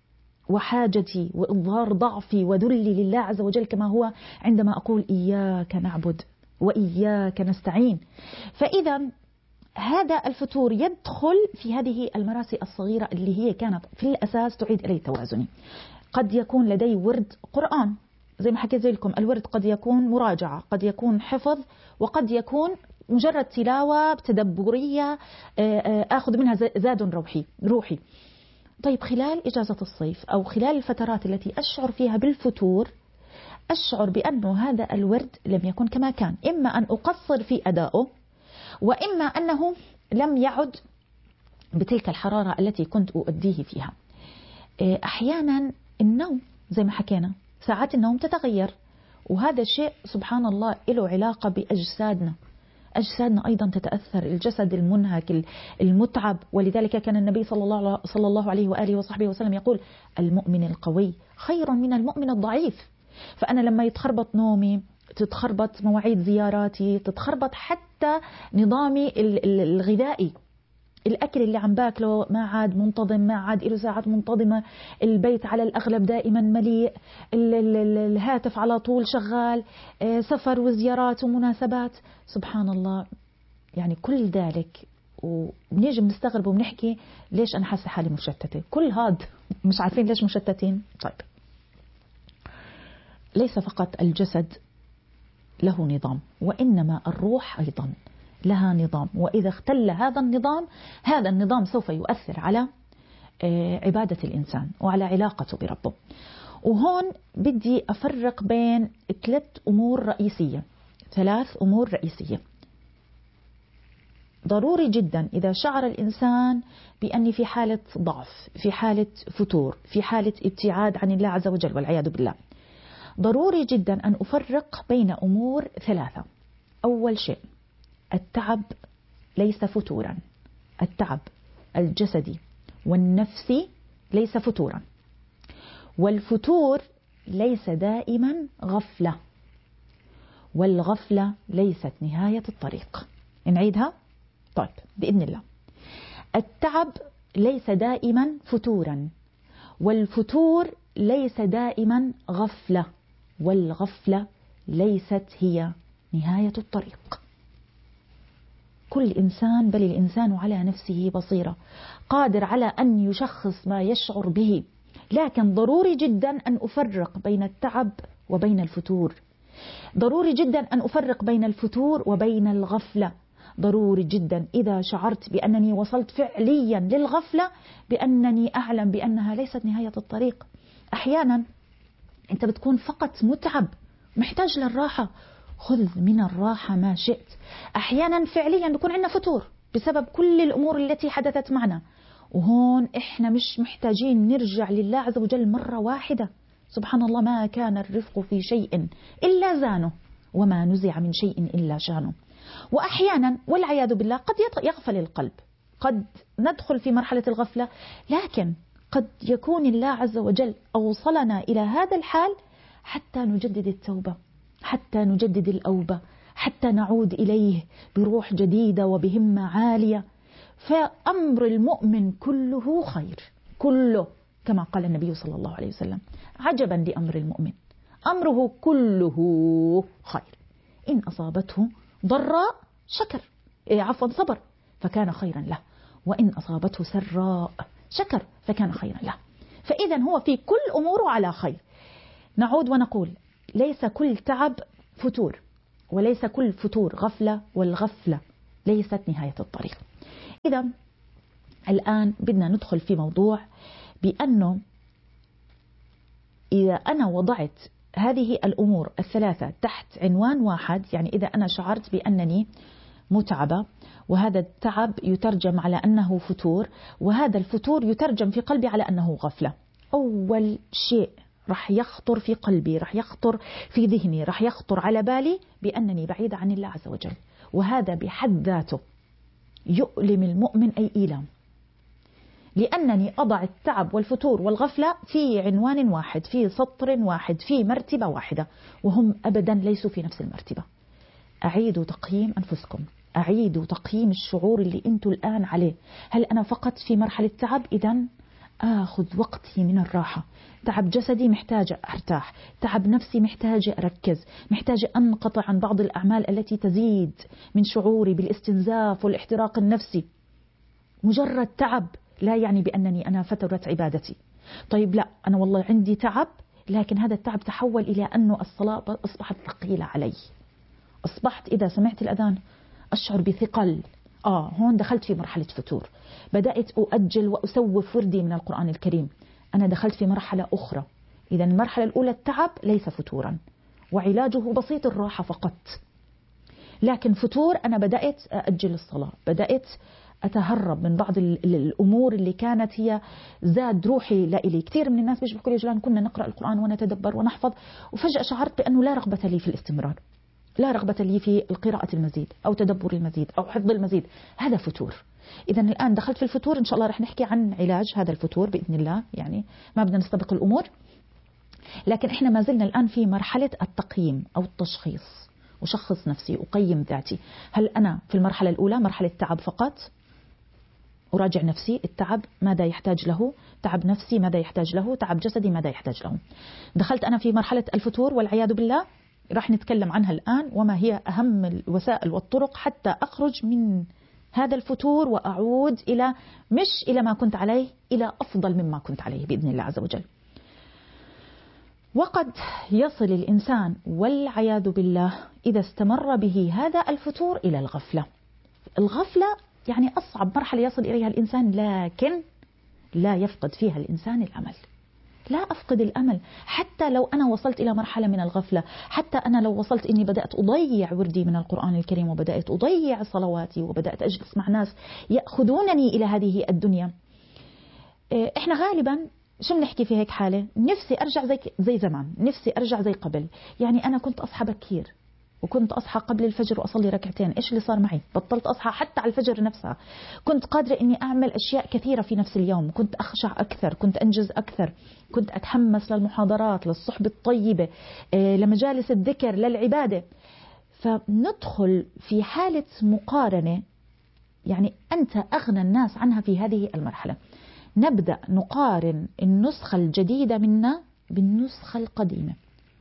Speaker 5: وحاجتي وإظهار ضعفي وذلي لله عز وجل كما هو عندما أقول إياك نعبد وإياك نستعين. فإذا هذا الفتور يدخل في هذه المراسي الصغيرة اللي هي كانت في الأساس تعيد إلي توازني. قد يكون لدي ورد قرآن زي ما حكيت لكم، الورد قد يكون مراجعة، قد يكون حفظ، وقد يكون مجرد تلاوة تدبرية آخذ منها زاد روحي. طيب خلال إجازة الصيف أو خلال الفترات التي أشعر فيها بالفتور، أشعر بأنه هذا الورد لم يكن كما كان، إما أن أقصر في أدائه وإما أنه لم يعد بتلك الحرارة التي كنت أؤديه فيها. أحيانا النوم زي ما حكينا، ساعات النوم تتغير، وهذا الشيء سبحان الله له علاقة بأجسادنا. أجسادنا أيضا تتأثر، الجسد المنهك المتعب، ولذلك كان النبي صلى الله عليه وآله وصحبه وسلم يقول المؤمن القوي خير من المؤمن الضعيف. فأنا لما يتخربط نومي، تتخربط مواعيد زياراتي، تتخربط حتى نظامي الغذائي، الأكل اللي عم باكله ما عاد منتظم، ما عاد له ساعات منتظمة، البيت على الأغلب دائما مليء، الهاتف على طول شغال، سفر وزيارات ومناسبات، سبحان الله. يعني كل ذلك وبنيجي بنستغرب وبنحكي ليش أنا حاسة حالي مشتتة؟ كل هاد مش عارفين ليش مشتتين. طيب ليس فقط الجسد له نظام، وإنما الروح أيضا لها نظام، وإذا اختل هذا النظام سوف يؤثر على عبادة الإنسان وعلى علاقته بربه. وهون بدي أفرق بين 3 أمور رئيسية. ضروري جدا إذا شعر الإنسان بأني في حالة ضعف، في حالة فتور، في حالة ابتعاد عن الله عز وجل والعياذ بالله، ضروري جدا أن أفرق بين أمور 3. أول شيء التعب ليس فتورا، التعب الجسدي والنفسي ليس فتورا، والفتور ليس دائما غفلة، والغفلة ليست نهاية الطريق. نعيدها؟ طيب بإذن الله. التعب ليس دائما فتورا، والفتور ليس دائما غفلة، والغفلة ليست هي نهاية الطريق. كل إنسان، بل الإنسان على نفسه بصيرة، قادر على أن يشخص ما يشعر به، لكن ضروري جدا أن أفرق بين التعب وبين الفتور، ضروري جدا أن أفرق بين الفتور وبين الغفلة، ضروري جدا إذا شعرت بأنني وصلت فعليا للغفلة بأنني أعلم بأنها ليست نهاية الطريق. أحيانا أنت بتكون فقط متعب محتاج للراحة، خذ من الراحة ما شئت. أحيانا فعليا بيكون عندنا فتور بسبب كل الأمور التي حدثت معنا، وهون إحنا مش محتاجين نرجع لله عز وجل مرة واحدة. سبحان الله، ما كان الرفق في شيء إلا زانه، وما نزع من شيء إلا شانه. وأحيانا والعياذ بالله قد يغفل القلب، قد ندخل في مرحلة الغفلة، لكن قد يكون الله عز وجل أوصلنا إلى هذا الحال حتى نجدد التوبة، حتى نجدد الأوبة، حتى نعود إليه بروح جديدة وبهمة عالية. فأمر المؤمن كله خير، كله، كما قال النبي صلى الله عليه وسلم: عجبا لأمر المؤمن، أمره كله خير، إن أصابته ضراء شكر، صبر فكان خيرا له، وإن أصابته سراء شكر فكان خيرا له. فإذا هو في كل أموره على خير. نعود ونقول ليس كل تعب فتور، وليس كل فتور غفلة، والغفلة ليست نهاية الطريق. إذا الآن بدنا ندخل في موضوع بأنه إذا أنا وضعت هذه الأمور الثلاثة تحت عنوان واحد، يعني إذا أنا شعرت بأنني متعبة وهذا التعب يترجم على أنه فتور، وهذا الفتور يترجم في قلبي على أنه غفلة، أول شيء رح يخطر في قلبي، رح يخطر في ذهني، رح يخطر على بالي بأنني بعيدة عن الله عز وجل. وهذا بحد ذاته يؤلم المؤمن أي إيلام، لأنني أضع التعب والفتور والغفلة في عنوان واحد، في سطر واحد، في مرتبة واحدة، وهم أبدا ليسوا في نفس المرتبة. أعيدوا تقييم أنفسكم، أعيدوا تقييم الشعور اللي أنتوا الآن عليه. هل أنا فقط في مرحلة تعب؟ إذن آخذ وقتي من الراحة. تعب جسدي محتاجة أرتاح، تعب نفسي محتاجة أركز، محتاجة أنقطع عن بعض الأعمال التي تزيد من شعوري بالاستنزاف والاحتراق النفسي. مجرد تعب لا يعني بأنني أنا فترت عبادتي. طيب لا، أنا والله عندي تعب، لكن هذا التعب تحول إلى أنه الصلاة أصبحت ثقيلة علي، أصبحت إذا سمعت الأذان أشعر بثقل. هون دخلت في مرحلة فتور، بدأت أؤجل وأسوف وردي من القرآن الكريم، أنا دخلت في مرحلة أخرى. إذا المرحلة الأولى التعب ليس فتورا، وعلاجه بسيط، الراحة فقط. لكن فتور أنا بدأت أأجل الصلاة، بدأت أتهرب من بعض الأمور اللي كانت هي زاد روحي لإلي. كثير من الناس بيحكوا لي جلان كنا نقرأ القرآن ونتدبر ونحفظ، وفجأة شعرت بأنه لا رغبة لي في الاستمرار، لا رغبة لي في القراءة المزيد أو تدبر المزيد أو حفظ المزيد. هذا فتور. إذا الآن دخلت في الفتور، إن شاء الله رح نحكي عن علاج هذا الفتور بإذن الله، يعني ما بدنا نستبق الأمور. لكن إحنا ما زلنا الآن في مرحلة التقييم أو التشخيص، وشخص نفسي، أقيم ذاتي. هل أنا في المرحلة الأولى مرحلة تعب فقط؟ أراجع نفسي، التعب ماذا يحتاج له، تعب نفسي ماذا يحتاج له، تعب جسدي ماذا يحتاج له. دخلت أنا في مرحلة الفتور والعياذ بالله، راح نتكلم عنها الآن، وما هي أهم الوسائل والطرق حتى أخرج من هذا الفتور وأعود إلى مش إلى ما كنت عليه، إلى أفضل مما كنت عليه بإذن الله عز وجل. وقد يصل الإنسان والعياذ بالله إذا استمر به هذا الفتور إلى الغفلة. الغفلة يعني أصعب مرحلة يصل إليها الإنسان، لكن لا يفقد فيها الإنسان الأمل. لا أفقد الأمل حتى لو أنا وصلت إلى مرحلة من الغفلة، حتى أنا لو وصلت إني بدأت أضيع وردي من القرآن الكريم، وبدأت أضيع صلواتي، وبدأت أجلس مع ناس يأخذونني إلى هذه الدنيا. إحنا غالبا شو بنحكي في هيك حالة؟ نفسي أرجع زي زمان، نفسي أرجع زي قبل. يعني أنا كنت أصحى بكير، وكنت أصحى قبل الفجر وأصلي ركعتين. إيش اللي صار معي؟ بطلت أصحى حتى على الفجر نفسها. كنت قادرة إني أعمل أشياء كثيرة في نفس اليوم، كنت أخشع أكثر، كنت أنجز أكثر، كنت أتحمس للمحاضرات، للصحبة الطيبة، لمجالس الذكر، للعبادة. فندخل في حالة مقارنة، يعني أنت أغنى الناس عنها في هذه المرحلة. نبدأ نقارن النسخة الجديدة منا بالنسخة القديمة.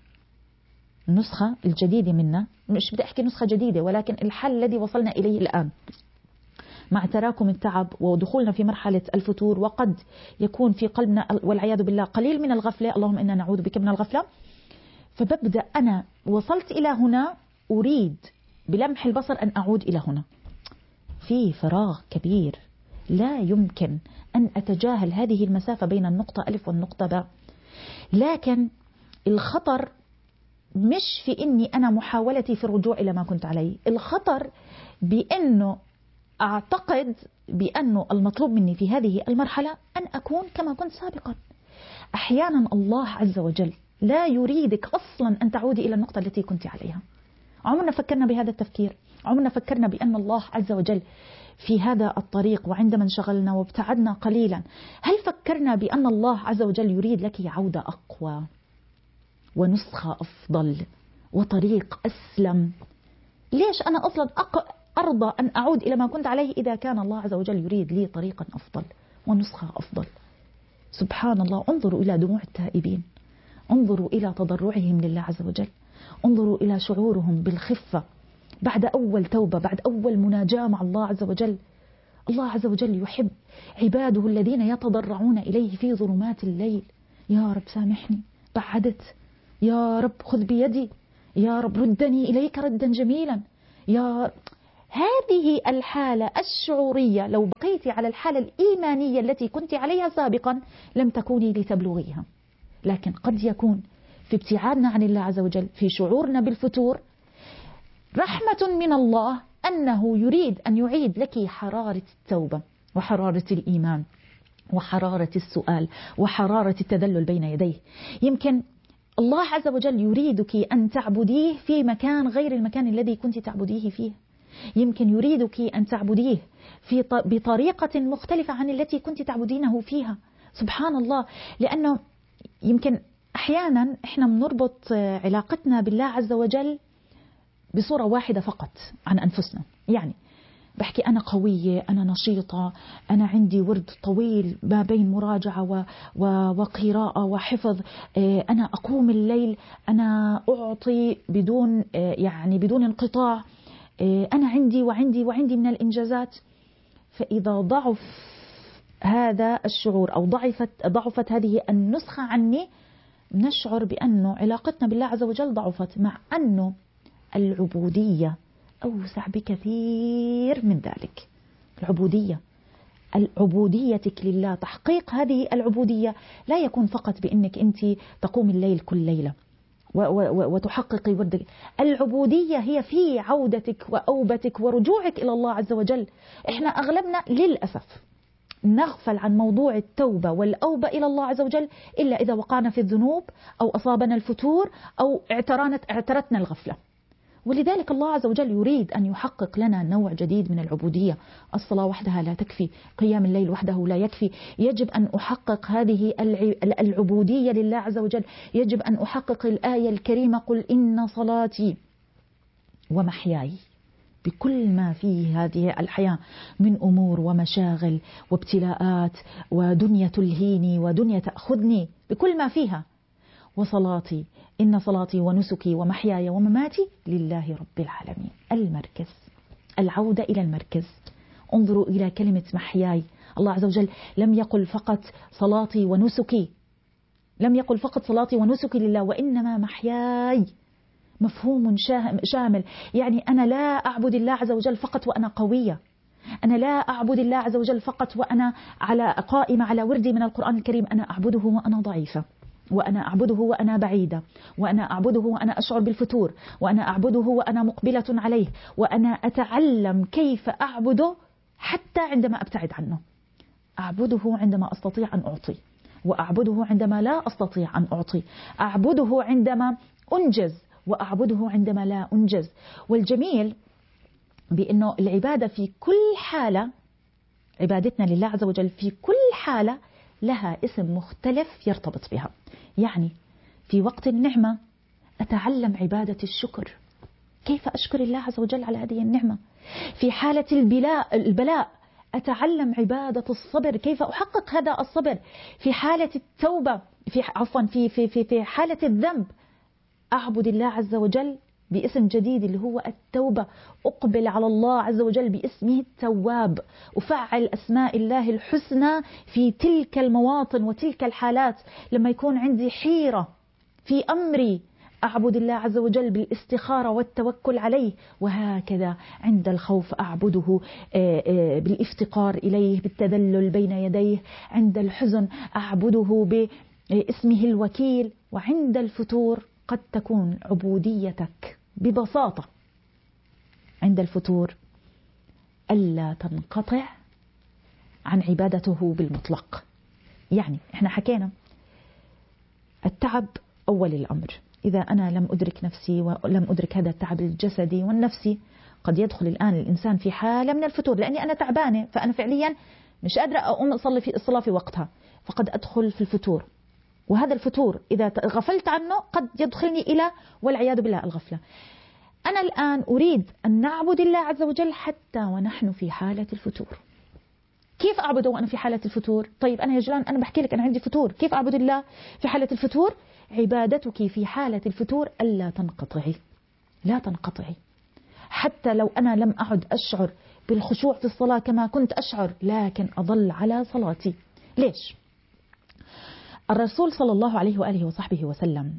Speaker 5: النسخة الجديدة منا، مش بدي أحكي نسخة جديدة، ولكن الحل الذي وصلنا إليه الآن مع تراكم التعب ودخولنا في مرحلة الفتور، وقد يكون في قلبنا والعياذ بالله قليل من الغفلة، اللهم إنا نعوذ بك من الغفلة. فببدأ أنا وصلت إلى هنا، أريد بلمح البصر أن أعود إلى هنا. في فراغ كبير، لا يمكن أن أتجاهل هذه المسافة بين النقطة ألف والنقطة باء. لكن الخطر مش في إني أنا محاولتي في الرجوع إلى ما كنت عليه، الخطر بأنه أعتقد بأنه المطلوب مني في هذه المرحلة أن أكون كما كنت سابقا. أحيانا الله عز وجل لا يريدك أصلا أن تعودي إلى النقطة التي كنت عليها. عمرنا فكرنا بهذا التفكير؟ عمرنا فكرنا بأن الله عز وجل في هذا الطريق، وعندما انشغلنا وابتعدنا قليلا، هل فكرنا بأن الله عز وجل يريد لك عودة أقوى ونسخة أفضل وطريق أسلم؟ ليش أنا أصلا أرضى أن أعود إلى ما كنت عليه إذا كان الله عز وجل يريد لي طريقا أفضل ونسخة أفضل؟ سبحان الله. انظروا إلى دموع التائبين، انظروا إلى تضرعهم لله عز وجل، انظروا إلى شعورهم بالخفة بعد أول توبة، بعد أول مناجاة مع الله عز وجل. الله عز وجل يحب عباده الذين يتضرعون إليه في ظلمات الليل. يا رب سامحني، بعدت يا رب خذ بيدي، يا رب ردني إليك ردا جميلا، يا رب. هذه الحالة الشعورية لو بقيت على الحالة الإيمانية التي كنت عليها سابقا لم تكوني لتبلغيها. لكن قد يكون في ابتعادنا عن الله عز وجل، في شعورنا بالفتور، رحمة من الله أنه يريد أن يعيد لك حرارة التوبة وحرارة الإيمان وحرارة السؤال وحرارة التذلل بين يديه. يمكن الله عز وجل يريدك أن تعبديه في مكان غير المكان الذي كنت تعبديه فيه. يمكن يريدك أن تعبديه بطريقة مختلفة عن التي كنت تعبدينه فيها. سبحان الله. لأنه يمكن أحيانا إحنا بنربط علاقتنا بالله عز وجل بصورة واحدة فقط عن أنفسنا. يعني بحكي أنا قوية، أنا نشيطة، أنا عندي ورد طويل ما بين مراجعة وقراءة وحفظ، أنا أقوم الليل، أنا أعطي بدون انقطاع، أنا عندي من الإنجازات. فإذا ضعف هذا الشعور أو ضعفت هذه النسخة عني، نشعر بأنه علاقتنا بالله عز وجل ضعفت، مع أنه العبودية أوسع بكثير من ذلك. عبوديتك لله، تحقيق هذه العبودية لا يكون فقط بأنك أنت تقوم الليل كل ليلة وتحققي وردك. العبودية هي في عودتك وأوبتك ورجوعك إلى الله عز وجل. إحنا أغلبنا للأسف نغفل عن موضوع التوبة والأوبة إلى الله عز وجل إلا إذا وقعنا في الذنوب أو أصابنا الفتور أو اعترتنا الغفلة. ولذلك الله عز وجل يريد أن يحقق لنا نوع جديد من العبودية. الصلاة وحدها لا تكفي، قيام الليل وحده لا يكفي، يجب أن أحقق هذه العبودية لله عز وجل. يجب أن أحقق الآية الكريمة: قل إن صلاتي ومحياي، بكل ما فيه هذه الحياة من أمور ومشاغل وابتلاءات ودنيا تلهيني ودنيا تأخذني بكل ما فيها، وصلاتي، إن صلاتي ونسكي ومحياي ومماتي لله رب العالمين. المركز، العودة إلى المركز. انظروا إلى كلمة محياي. الله عز وجل لم يقل فقط صلاتي ونسكي، لم يقل فقط صلاتي ونسكي لله، وإنما محياي مفهوم شامل. يعني أنا لا أعبد الله عز وجل فقط وأنا قوية، أنا لا أعبد الله عز وجل فقط وأنا قائمة على وردي من القرآن الكريم، أنا أعبده وأنا ضعيفة، وأنا أعبده وأنا بعيدة، وأنا أعبده وأنا أشعر بالفتور، وأنا أعبده وأنا مقبلة عليه، وأنا أتعلم كيف أعبده حتى عندما أبتعد عنه. أعبده عندما أستطيع أن أعطي، وأعبده عندما لا أستطيع أن أعطي، أعبده عندما أنجز، وأعبده عندما لا أنجز. والجميل بأنه العبادة في كل حالة، عبادتنا لله عز وجل في كل حالة لها اسم مختلف يرتبط بها. يعني في وقت النعمة أتعلم عبادة الشكر، كيف أشكر الله عز وجل على هذه النعمة. في حالة البلاء أتعلم عبادة الصبر، كيف أحقق هذا الصبر. في حالة التوبة، في حالة الذنب أعبد الله عز وجل باسم جديد اللي هو التوبة، أقبل على الله عز وجل باسمه التواب، أفعل أسماء الله الحسنى في تلك المواطن وتلك الحالات. لما يكون عندي حيرة في أمري أعبد الله عز وجل بالاستخارة والتوكل عليه، وهكذا عند الخوف أعبده بالافتقار إليه بالتذلل بين يديه، عند الحزن أعبده باسمه الوكيل، وعند الفتور قد تكون عبوديتك ببساطة عند الفتور ألا تنقطع عن عبادته بالمطلق. يعني احنا حكينا التعب أول الأمر. إذا أنا لم أدرك نفسي ولم أدرك هذا التعب الجسدي والنفسي، قد يدخل الآن الإنسان في حالة من الفتور، لأني أنا تعبانة، فأنا فعليا مش قادرة أقوم أصلي في الصلاة في وقتها، فقد أدخل في الفتور. وهذا الفتور إذا غفلت عنه قد يدخلني إلى والعياذ بالله الغفلة. أنا الآن أريد أن نعبد الله عز وجل حتى ونحن في حالة الفتور. كيف أعبده وأنا في حالة الفتور؟ طيب أنا يا جلان أنا بحكي لك أنا عندي فتور، كيف أعبد الله في حالة الفتور؟ عبادتك في حالة الفتور ألا تنقطعي، لا تنقطعي. حتى لو أنا لم أعد أشعر بالخشوع في الصلاة كما كنت أشعر، لكن أظل على صلاتي. ليش؟ الرسول صلى الله عليه وآله وصحبه وسلم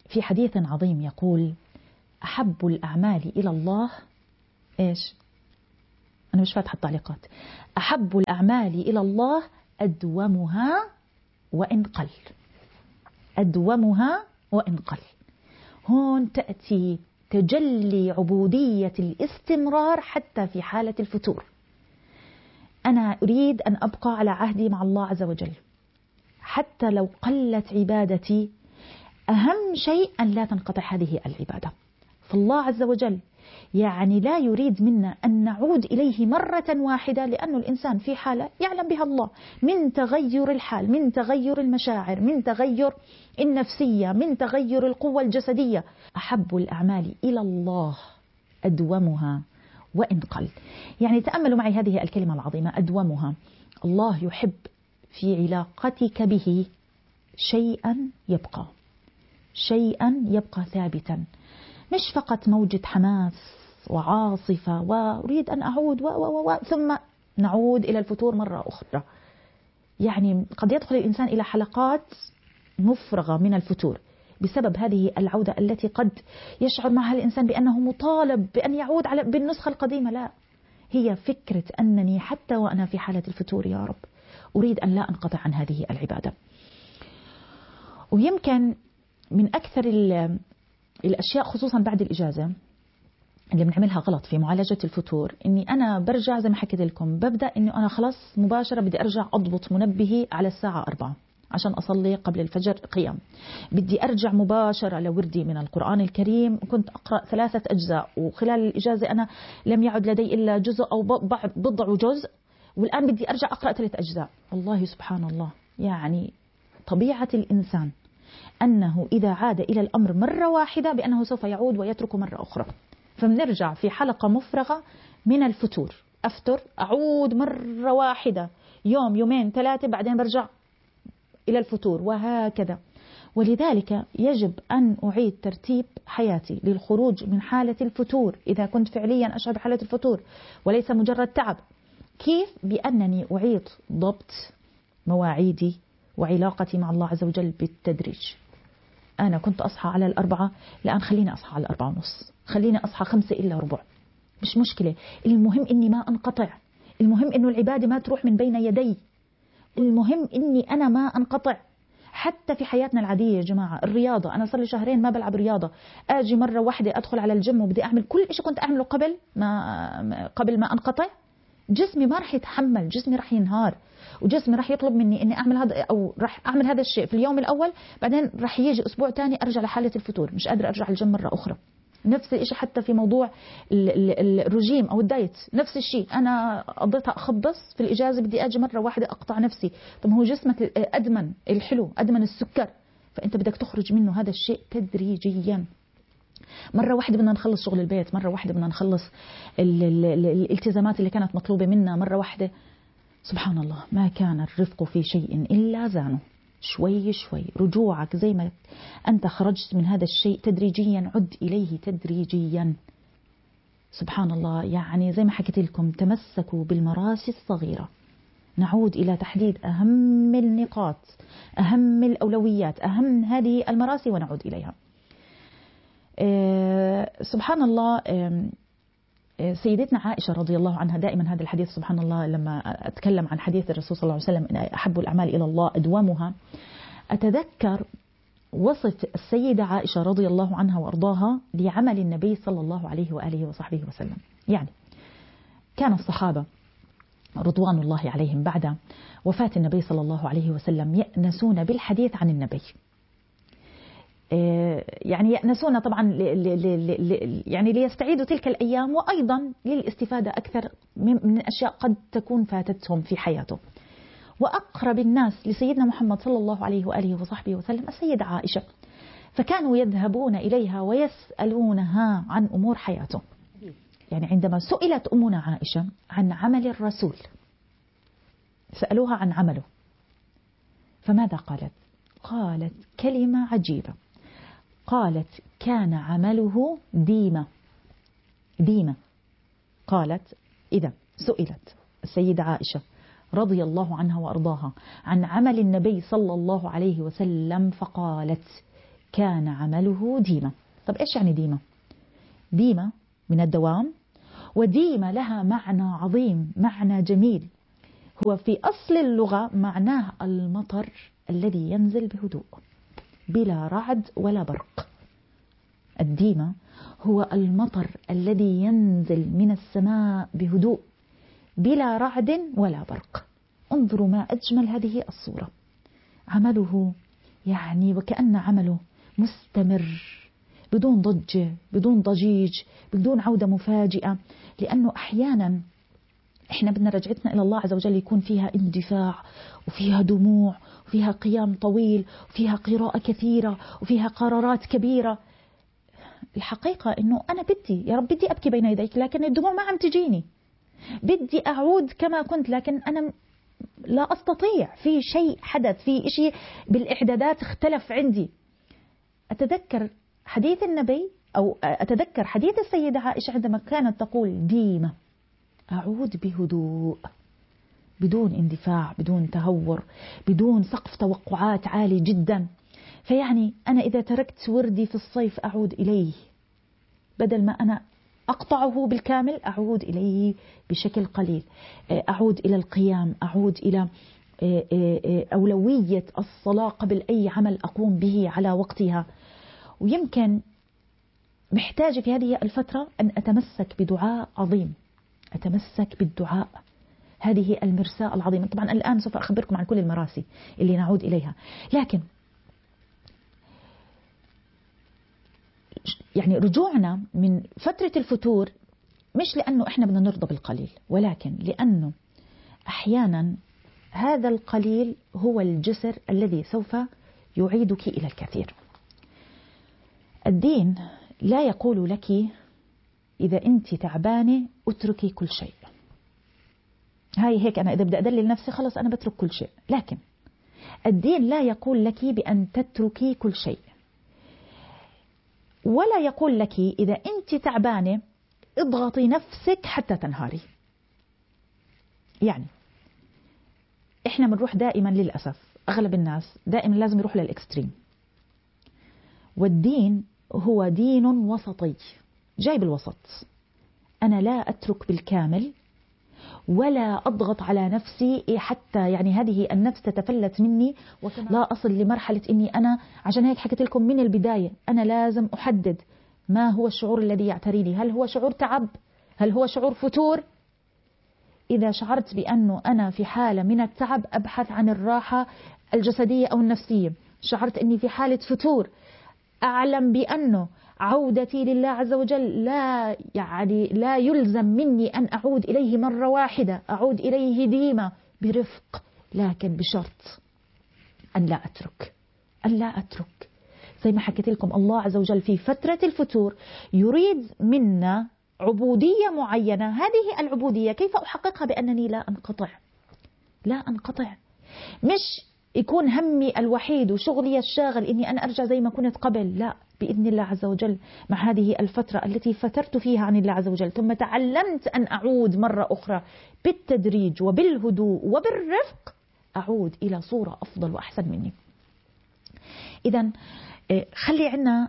Speaker 5: في حديث عظيم يقول: أحب الأعمال إلى الله إيش؟ أنا مش فاتحة التعليقات. أحب الأعمال إلى الله أدومها وإن قل. أدومها وإن قل. هون تأتي تجلي عبودية الاستمرار حتى في حالة الفتور. أنا أريد أن أبقى على عهدي مع الله عز وجل حتى لو قلت عبادتي. أهم شيء أن لا تنقطع هذه العبادة. فالله عز وجل يعني لا يريد منا أن نعود إليه مرة واحدة، لأن الإنسان في حالة يعلم بها الله من تغير الحال، من تغير المشاعر، من تغير النفسية، من تغير القوة الجسدية. أحب الأعمال إلى الله أدومها وإن قل. يعني تأملوا معي هذه الكلمة العظيمة أدومها. الله يحب في علاقتك به شيئا يبقى، شيئا يبقى ثابتا، مش فقط موجة حماس وعاصفة وأريد أن أعود ثم نعود إلى الفتور مرة أخرى. يعني قد يدخل الإنسان إلى حلقات مفرغة من الفتور بسبب هذه العودة التي قد يشعر معها الإنسان بأنه مطالب بأن يعود بالنسخة القديمة. لا، هي فكرة أنني حتى وأنا في حالة الفتور يا رب أريد أن لا أنقطع عن هذه العبادة. ويمكن من أكثر الأشياء خصوصا بعد الإجازة اللي بنعملها غلط في معالجة الفتور، إني أنا برجع زي ما حكيت لكم، ببدأ إنه أنا خلاص مباشرة بدي أرجع أضبط منبهي على الساعة 4 عشان أصلي قبل الفجر قيام. بدي أرجع مباشرة لوردي من القرآن الكريم، كنت أقرأ 3 أجزاء وخلال الإجازة أنا لم يعد لدي إلا جزء أو بضع جزء، والآن بدي أرجع أقرأ 3 أجزاء. والله سبحان الله، يعني طبيعة الإنسان أنه إذا عاد إلى الأمر مرة واحدة بأنه سوف يعود ويترك مرة أخرى. فبنرجع في حلقة مفرغة من الفتور، أفتر، أعود مرة واحدة، يوم يومين 3، بعدين برجع إلى الفتور، وهكذا. ولذلك يجب أن أعيد ترتيب حياتي للخروج من حالة الفتور إذا كنت فعليا أشعر بحالة الفتور وليس مجرد تعب. كيف؟ بأنني أعيد ضبط مواعيدي وعلاقتي مع الله عز وجل بالتدريج. أنا كنت أصحى على 4، الآن خليني أصحى على 4:30، خليني أصحى 5:45، مش مشكلة. المهم إني ما أنقطع، المهم إنه العبادة ما تروح من بين يدي، المهم إني أنا ما أنقطع. حتى في حياتنا العادية يا جماعة، الرياضة، أنا صار لي 2 شهرين ما بلعب رياضة، أجي مرة واحدة أدخل على الجيم وبدي أعمل كل إشي كنت أعمله قبل ما أنقطع، جسمي ما رح يتحمل، جسمي رح ينهار، وجسمي رح يطلب مني إني أعمل هذا أو رح أعمل هذا الشيء في اليوم الأول، بعدين رح يجي أسبوع تاني أرجع لحالة الفتور، مش قادرة أرجع الجيم مرة أخرى. نفس الشيء حتى في موضوع الرجيم أو الدايت، نفس الشيء. أنا قضيتها أخبص في الإجازة، بدي أجي مرة واحدة أقطع نفسي. طب هو جسمك أدمن الحلو، أدمن السكر، فأنت بدك تخرج منه هذا الشيء تدريجيا. مرة واحدة بدنا نخلص شغل البيت، مرة واحدة بدنا نخلص الالتزامات اللي كانت مطلوبة منا مرة واحدة. سبحان الله، ما كان الرفق في شيء إلا زانه. شوي شوي رجوعك، زي ما أنت خرجت من هذا الشيء تدريجيا عد إليه تدريجيا. سبحان الله، يعني زي ما حكيت لكم، تمسكوا بالمراسي الصغيرة. نعود إلى تحديد أهم النقاط، أهم الأولويات، أهم هذه المراسي ونعود إليها. سبحان الله، سيدتنا عائشة رضي الله عنها، دائما هذا الحديث سبحان الله لما أتكلم عن حديث الرسول صلى الله عليه وسلم إن أحب الأعمال إلى الله أدومها، أتذكر وصف السيدة عائشة رضي الله عنها وأرضاها لعمل النبي صلى الله عليه وآله وصحبه وسلم. يعني كان الصحابة رضوان الله عليهم بعد وفاة النبي صلى الله عليه وسلم يأنسون بالحديث عن النبي، يعني يأنسون طبعا يعني ليستعيدوا تلك الأيام، وأيضا للاستفادة أكثر من أشياء قد تكون فاتتهم في حياته. وأقرب الناس لسيدنا محمد صلى الله عليه وآله وصحبه وسلم السيدة عائشة، فكانوا يذهبون إليها ويسألونها عن أمور حياته. يعني عندما سئلت أمنا عائشة عن عمل الرسول، سألوها عن عمله، فماذا قالت؟ قالت كلمة عجيبة، قالت كان عمله ديمة. ديمة. قالت إذا سئلت السيدة عائشة رضي الله عنها وأرضاها عن عمل النبي صلى الله عليه وسلم، فقالت كان عمله ديمة. طب إيش يعني ديمة؟ ديمة من الدوام، وديمة لها معنى عظيم، معنى جميل. هو في أصل اللغة معناه المطر الذي ينزل بهدوء بلا رعد ولا برق. الديمة هو المطر الذي ينزل من السماء بهدوء بلا رعد ولا برق. انظروا ما أجمل هذه الصورة. عمله يعني وكأن عمله مستمر بدون ضجة، بدون ضجيج، بدون عودة مفاجئة. لأنه أحيانا إحنا بدنا رجعتنا إلى الله عز وجل يكون فيها اندفاع، وفيها دموع، وفيها قيام طويل، وفيها قراءة كثيرة، وفيها قرارات كبيرة. الحقيقة إنه أنا بدي يا رب بدي أبكي بين يديك، لكن الدموع ما عم تجيني. بدي أعود كما كنت، لكن أنا لا أستطيع. في شيء حدث، في شيء بالإعدادات اختلف عندي. أتذكر حديث النبي أو أتذكر حديث السيدة عائشة عندما كانت تقول ديمة، أعود بهدوء بدون اندفاع، بدون تهور، بدون سقف توقعات عالي جدا. فيعني أنا إذا تركت وردي في الصيف أعود إليه، بدل ما أنا أقطعه بالكامل أعود إليه بشكل قليل. أعود إلى القيام، أعود إلى أولوية الصلاة قبل أي عمل أقوم به على وقتها. ويمكن محتاجة في هذه الفترة أن أتمسك بدعاء عظيم، أتمسك بالدعاء، هذه المرساة العظيمة. طبعا الآن سوف أخبركم عن كل المراسي اللي نعود إليها، لكن يعني رجوعنا من فترة الفتور مش لأنه إحنا بدنا نرضى بالقليل، ولكن لأنه أحيانا هذا القليل هو الجسر الذي سوف يعيدك إلى الكثير. الدين لا يقول لك إذا أنت تعبانة اتركي كل شيء. هاي هيك أنا إذا بدي أدلل نفسي خلص أنا بترك كل شيء، لكن الدين لا يقول لك بأن تتركي كل شيء، ولا يقول لك إذا أنت تعبانة اضغطي نفسك حتى تنهاري. يعني إحنا بنروح دائما للأسف، أغلب الناس دائما لازم يروح للإكستريم، والدين هو دين وسطي جاي بالوسط. أنا لا أترك بالكامل ولا أضغط على نفسي حتى يعني هذه النفس تتفلت مني، لا أصل لمرحلة إني أنا، عشان هيك حكيت لكم من البداية أنا لازم أحدد ما هو الشعور الذي يعتريني. هل هو شعور تعب؟ هل هو شعور فتور؟ إذا شعرت بأنه أنا في حالة من التعب أبحث عن الراحة الجسدية أو النفسية. شعرت أني في حالة فتور أعلم بأنه عودتي لله عز وجل لا يلزم مني أن أعود إليه مرة واحدة، أعود إليه ديما برفق، لكن بشرط أن لا أترك. زي ما حكيت لكم الله عز وجل في فترة الفتور يريد منا عبودية معينة. هذه العبودية كيف أحققها؟ بأنني لا أنقطع. مش يكون همي الوحيد وشغلي الشاغل إني أنا أرجع زي ما كنت قبل، لا، بإذن الله عز وجل مع هذه الفترة التي فترت فيها عن الله عز وجل ثم تعلمت أن أعود مرة أخرى بالتدريج وبالهدوء وبالرفق، أعود إلى صورة أفضل وأحسن مني. إذن خلي عنا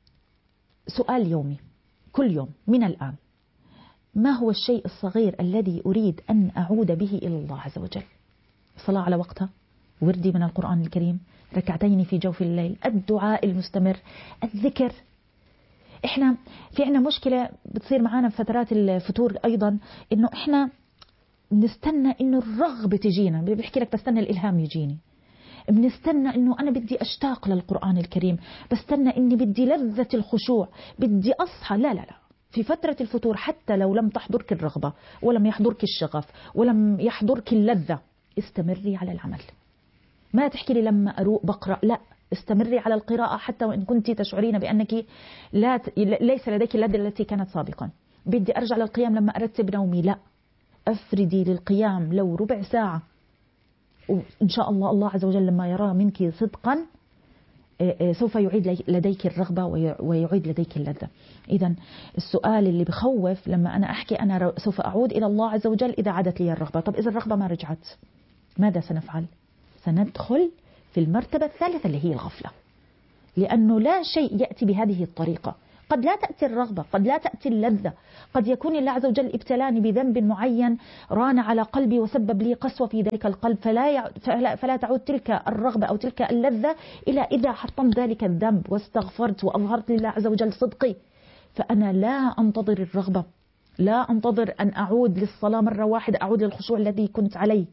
Speaker 5: سؤال يومي كل يوم من الآن: ما هو الشيء الصغير الذي أريد أن أعود به إلى الله عز وجل؟ صلاة على وقتها، وردي من القرآن الكريم، ركعتين في جوف الليل، الدعاء المستمر، الذكر. إحنا في عنا مشكلة بتصير معنا في فترات الفتور أيضا، إنه إحنا بنستنى إنه الرغبة تجينا. بحكي لك بستنى الإلهام يجيني، بنستنى إنه أنا بدي أشتاق للقرآن الكريم، بستنى إني بدي لذة الخشوع، بدي أصحى. لا، في فترة الفتور حتى لو لم تحضرك الرغبة ولم يحضرك الشغف ولم يحضرك اللذة، استمري على العمل. ما تحكي لي لما أروق بقرأ، لا، استمري على القراءة حتى وإن كنت تشعرين بأنك ليس لديك اللذة التي كانت سابقا. بدي أرجع للقيام لما أرتب نومي، لا، أفردي للقيام لو ربع ساعة، وإن شاء الله الله عز وجل لما يرى منك صدقا سوف يعيد لديك الرغبة ويعيد لديك اللذة. إذن السؤال اللي بخوف لما أنا أحكي أنا سوف أعود إلى الله عز وجل إذا عادت لي الرغبة. طب إذا الرغبة ما رجعت ماذا سنفعل؟ سندخل في المرتبة الثالثة اللي هي الغفلة. لأنه لا شيء يأتي بهذه الطريقة. قد لا تأتي الرغبة، قد لا تأتي اللذة، قد يكون الله عز وجل ابتلاني بذنب معين ران على قلبي وسبب لي قسوة في ذلك القلب، فلا تعود تلك الرغبة أو تلك اللذة إلى إذا حطمت ذلك الذنب واستغفرت وأظهرت لله عز وجل صدقي. فأنا لا أنتظر الرغبة، لا أنتظر أن أعود للصلاة مرة واحدة، أعود للخشوع الذي كنت عليه،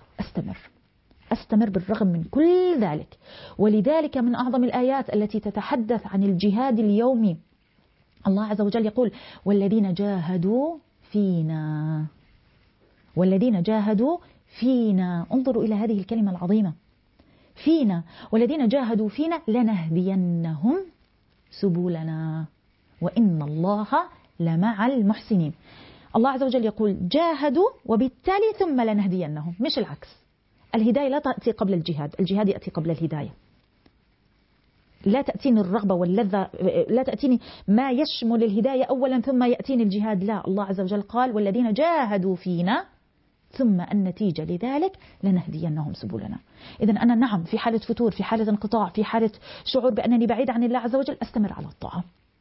Speaker 5: أستمر بالرغم من كل ذلك. ولذلك من أعظم الآيات التي تتحدث عن الجهاد اليومي الله عز وجل يقول والذين جاهدوا فينا، والذين جاهدوا فينا. انظروا إلى هذه الكلمة العظيمة، فينا، والذين جاهدوا فينا لنهدينهم سبلنا وإن الله لمع المحسنين. الله عز وجل يقول جاهدوا وبالتالي ثم لنهدينهم، مش العكس. الهداية لا تأتي قبل الجهاد، الجهاد يأتي قبل الهداية. لا تأتيني الرغبة واللذة، لا تأتيني ما يشمل الهداية أولا ثم يأتيني الجهاد، لا. الله عز وجل قال والذين جاهدوا فينا ثم النتيجة لذلك لنهدينهم سبلنا. إذن أنا نعم في حالة فتور، في حالة انقطاع، في حالة شعور بأنني بعيد عن الله عز وجل، أستمر على الطاعة،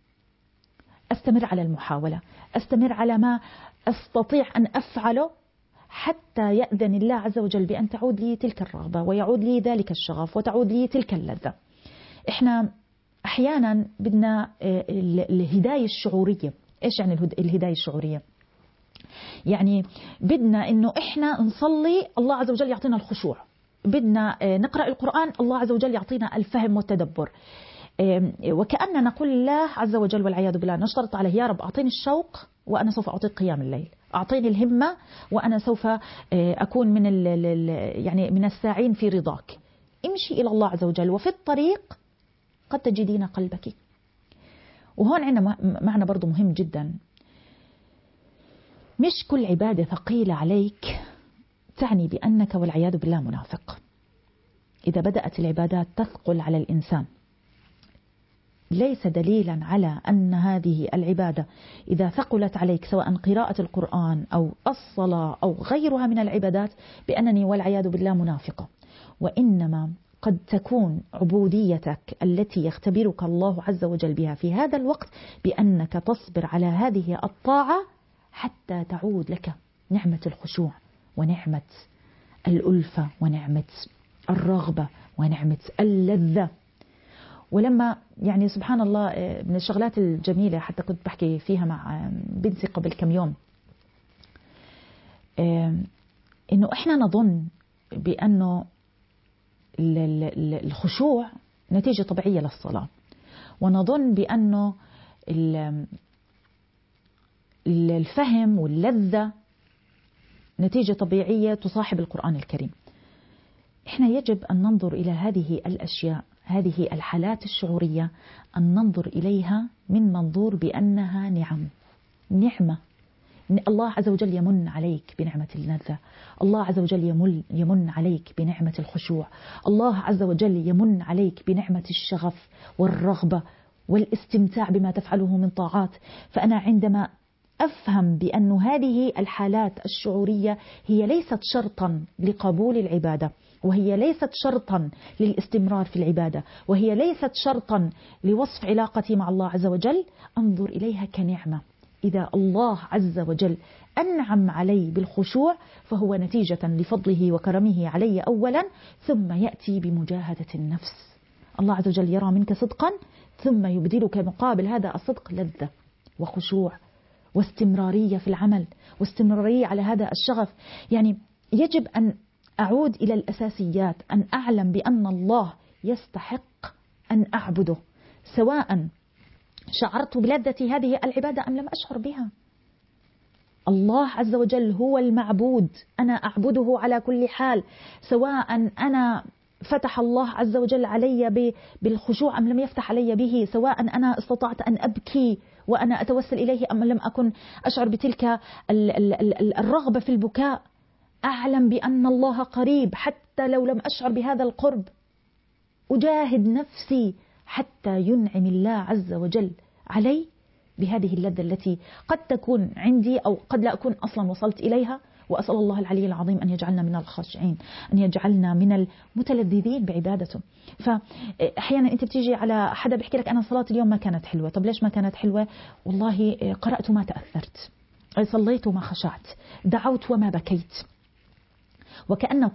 Speaker 5: أستمر على المحاولة، أستمر على ما أستطيع أن أفعله حتى يأذن الله عز وجل بأن تعود لي تلك الرغبة ويعود لي ذلك الشغف وتعود لي تلك اللذة. إحنا أحيانا بدنا الهداية الشعورية. إيش يعني الهداية الشعورية؟ يعني بدنا إنه إحنا نصلي الله عز وجل يعطينا الخشوع، بدنا نقرأ القرآن الله عز وجل يعطينا الفهم والتدبر، وكأننا نقول الله عز وجل والعياذ بالله نشترط عليه يا رب أعطيني الشوق وأنا سوف أعطيك قيام الليل، أعطيني الهمة وأنا سوف أكون من الساعين في رضاك. امشي إلى الله عز وجل وفي الطريق قد تجدين قلبك. وهون عندنا معنى برضو مهم جدا، مش كل عبادة ثقيلة عليك تعني بأنك والعياذ بالله منافق. إذا بدأت العبادات تثقل على الإنسان ليس دليلا على أن هذه العبادة إذا ثقلت عليك سواء قراءة القرآن أو الصلاة أو غيرها من العبادات بأنني والعياذ بالله منافقة. وإنما قد تكون عبوديتك التي يختبرك الله عز وجل بها في هذا الوقت بأنك تصبر على هذه الطاعة حتى تعود لك نعمة الخشوع ونعمة الألفة ونعمة الرغبة ونعمة اللذة. ولما يعني سبحان الله من الشغلات الجميلة حتى كنت بحكي فيها مع بنتي قبل كم يوم، إنه إحنا نظن بأنه الخشوع نتيجة طبيعية للصلاة، ونظن بأنه الفهم واللذة نتيجة طبيعية تصاحب القرآن الكريم. إحنا يجب أن ننظر إلى هذه الأشياء، هذه الحالات الشعورية، أن ننظر إليها من منظور بأنها نعمة. الله عز وجل يمن عليك بنعمة اللذة، الله عز وجل يمن عليك بنعمة الخشوع، الله عز وجل يمن عليك بنعمة الشغف والرغبة والاستمتاع بما تفعله من طاعات. فأنا عندما أفهم بأن هذه الحالات الشعورية هي ليست شرطا لقبول العبادة، وهي ليست شرطا للاستمرار في العبادة، وهي ليست شرطا لوصف علاقتي مع الله عز وجل، أنظر إليها كنعمة. إذا الله عز وجل أنعم علي بالخشوع فهو نتيجة لفضله وكرمه علي أولا، ثم يأتي بمجاهدة النفس. الله عز وجل يرى منك صدقا ثم يبدلك مقابل هذا الصدق لذة وخشوع واستمرارية في العمل واستمرارية على هذا الشغف. يعني يجب أن أعود إلى الأساسيات، أن أعلم بأن الله يستحق أن أعبده، سواء شعرت بلذة هذه العبادة أم لم أشعر بها. الله عز وجل هو المعبود، أنا أعبده على كل حال، سواء أنا فتح الله عز وجل علي بالخشوع أم لم يفتح علي به، سواء أنا استطعت أن أبكي وأنا أتوسل إليه أم لم أكن أشعر بتلك الرغبة في البكاء. أعلم بأن الله قريب حتى لو لم أشعر بهذا القرب، أجاهد نفسي حتى ينعم الله عز وجل علي بهذه اللذة التي قد تكون عندي أو قد لا أكون أصلا وصلت إليها، وأسأل الله العلي العظيم أن يجعلنا من الخاشعين، أن يجعلنا من المتلذذين بعبادته. فأحيانا أنت بتيجي على حدا بيحكي لك أنا صلاة اليوم ما كانت حلوة. طب ليش ما كانت حلوة؟ والله قرأت وما تأثرت، صليت وما خشعت، دعوت وما بكيت. وكأنه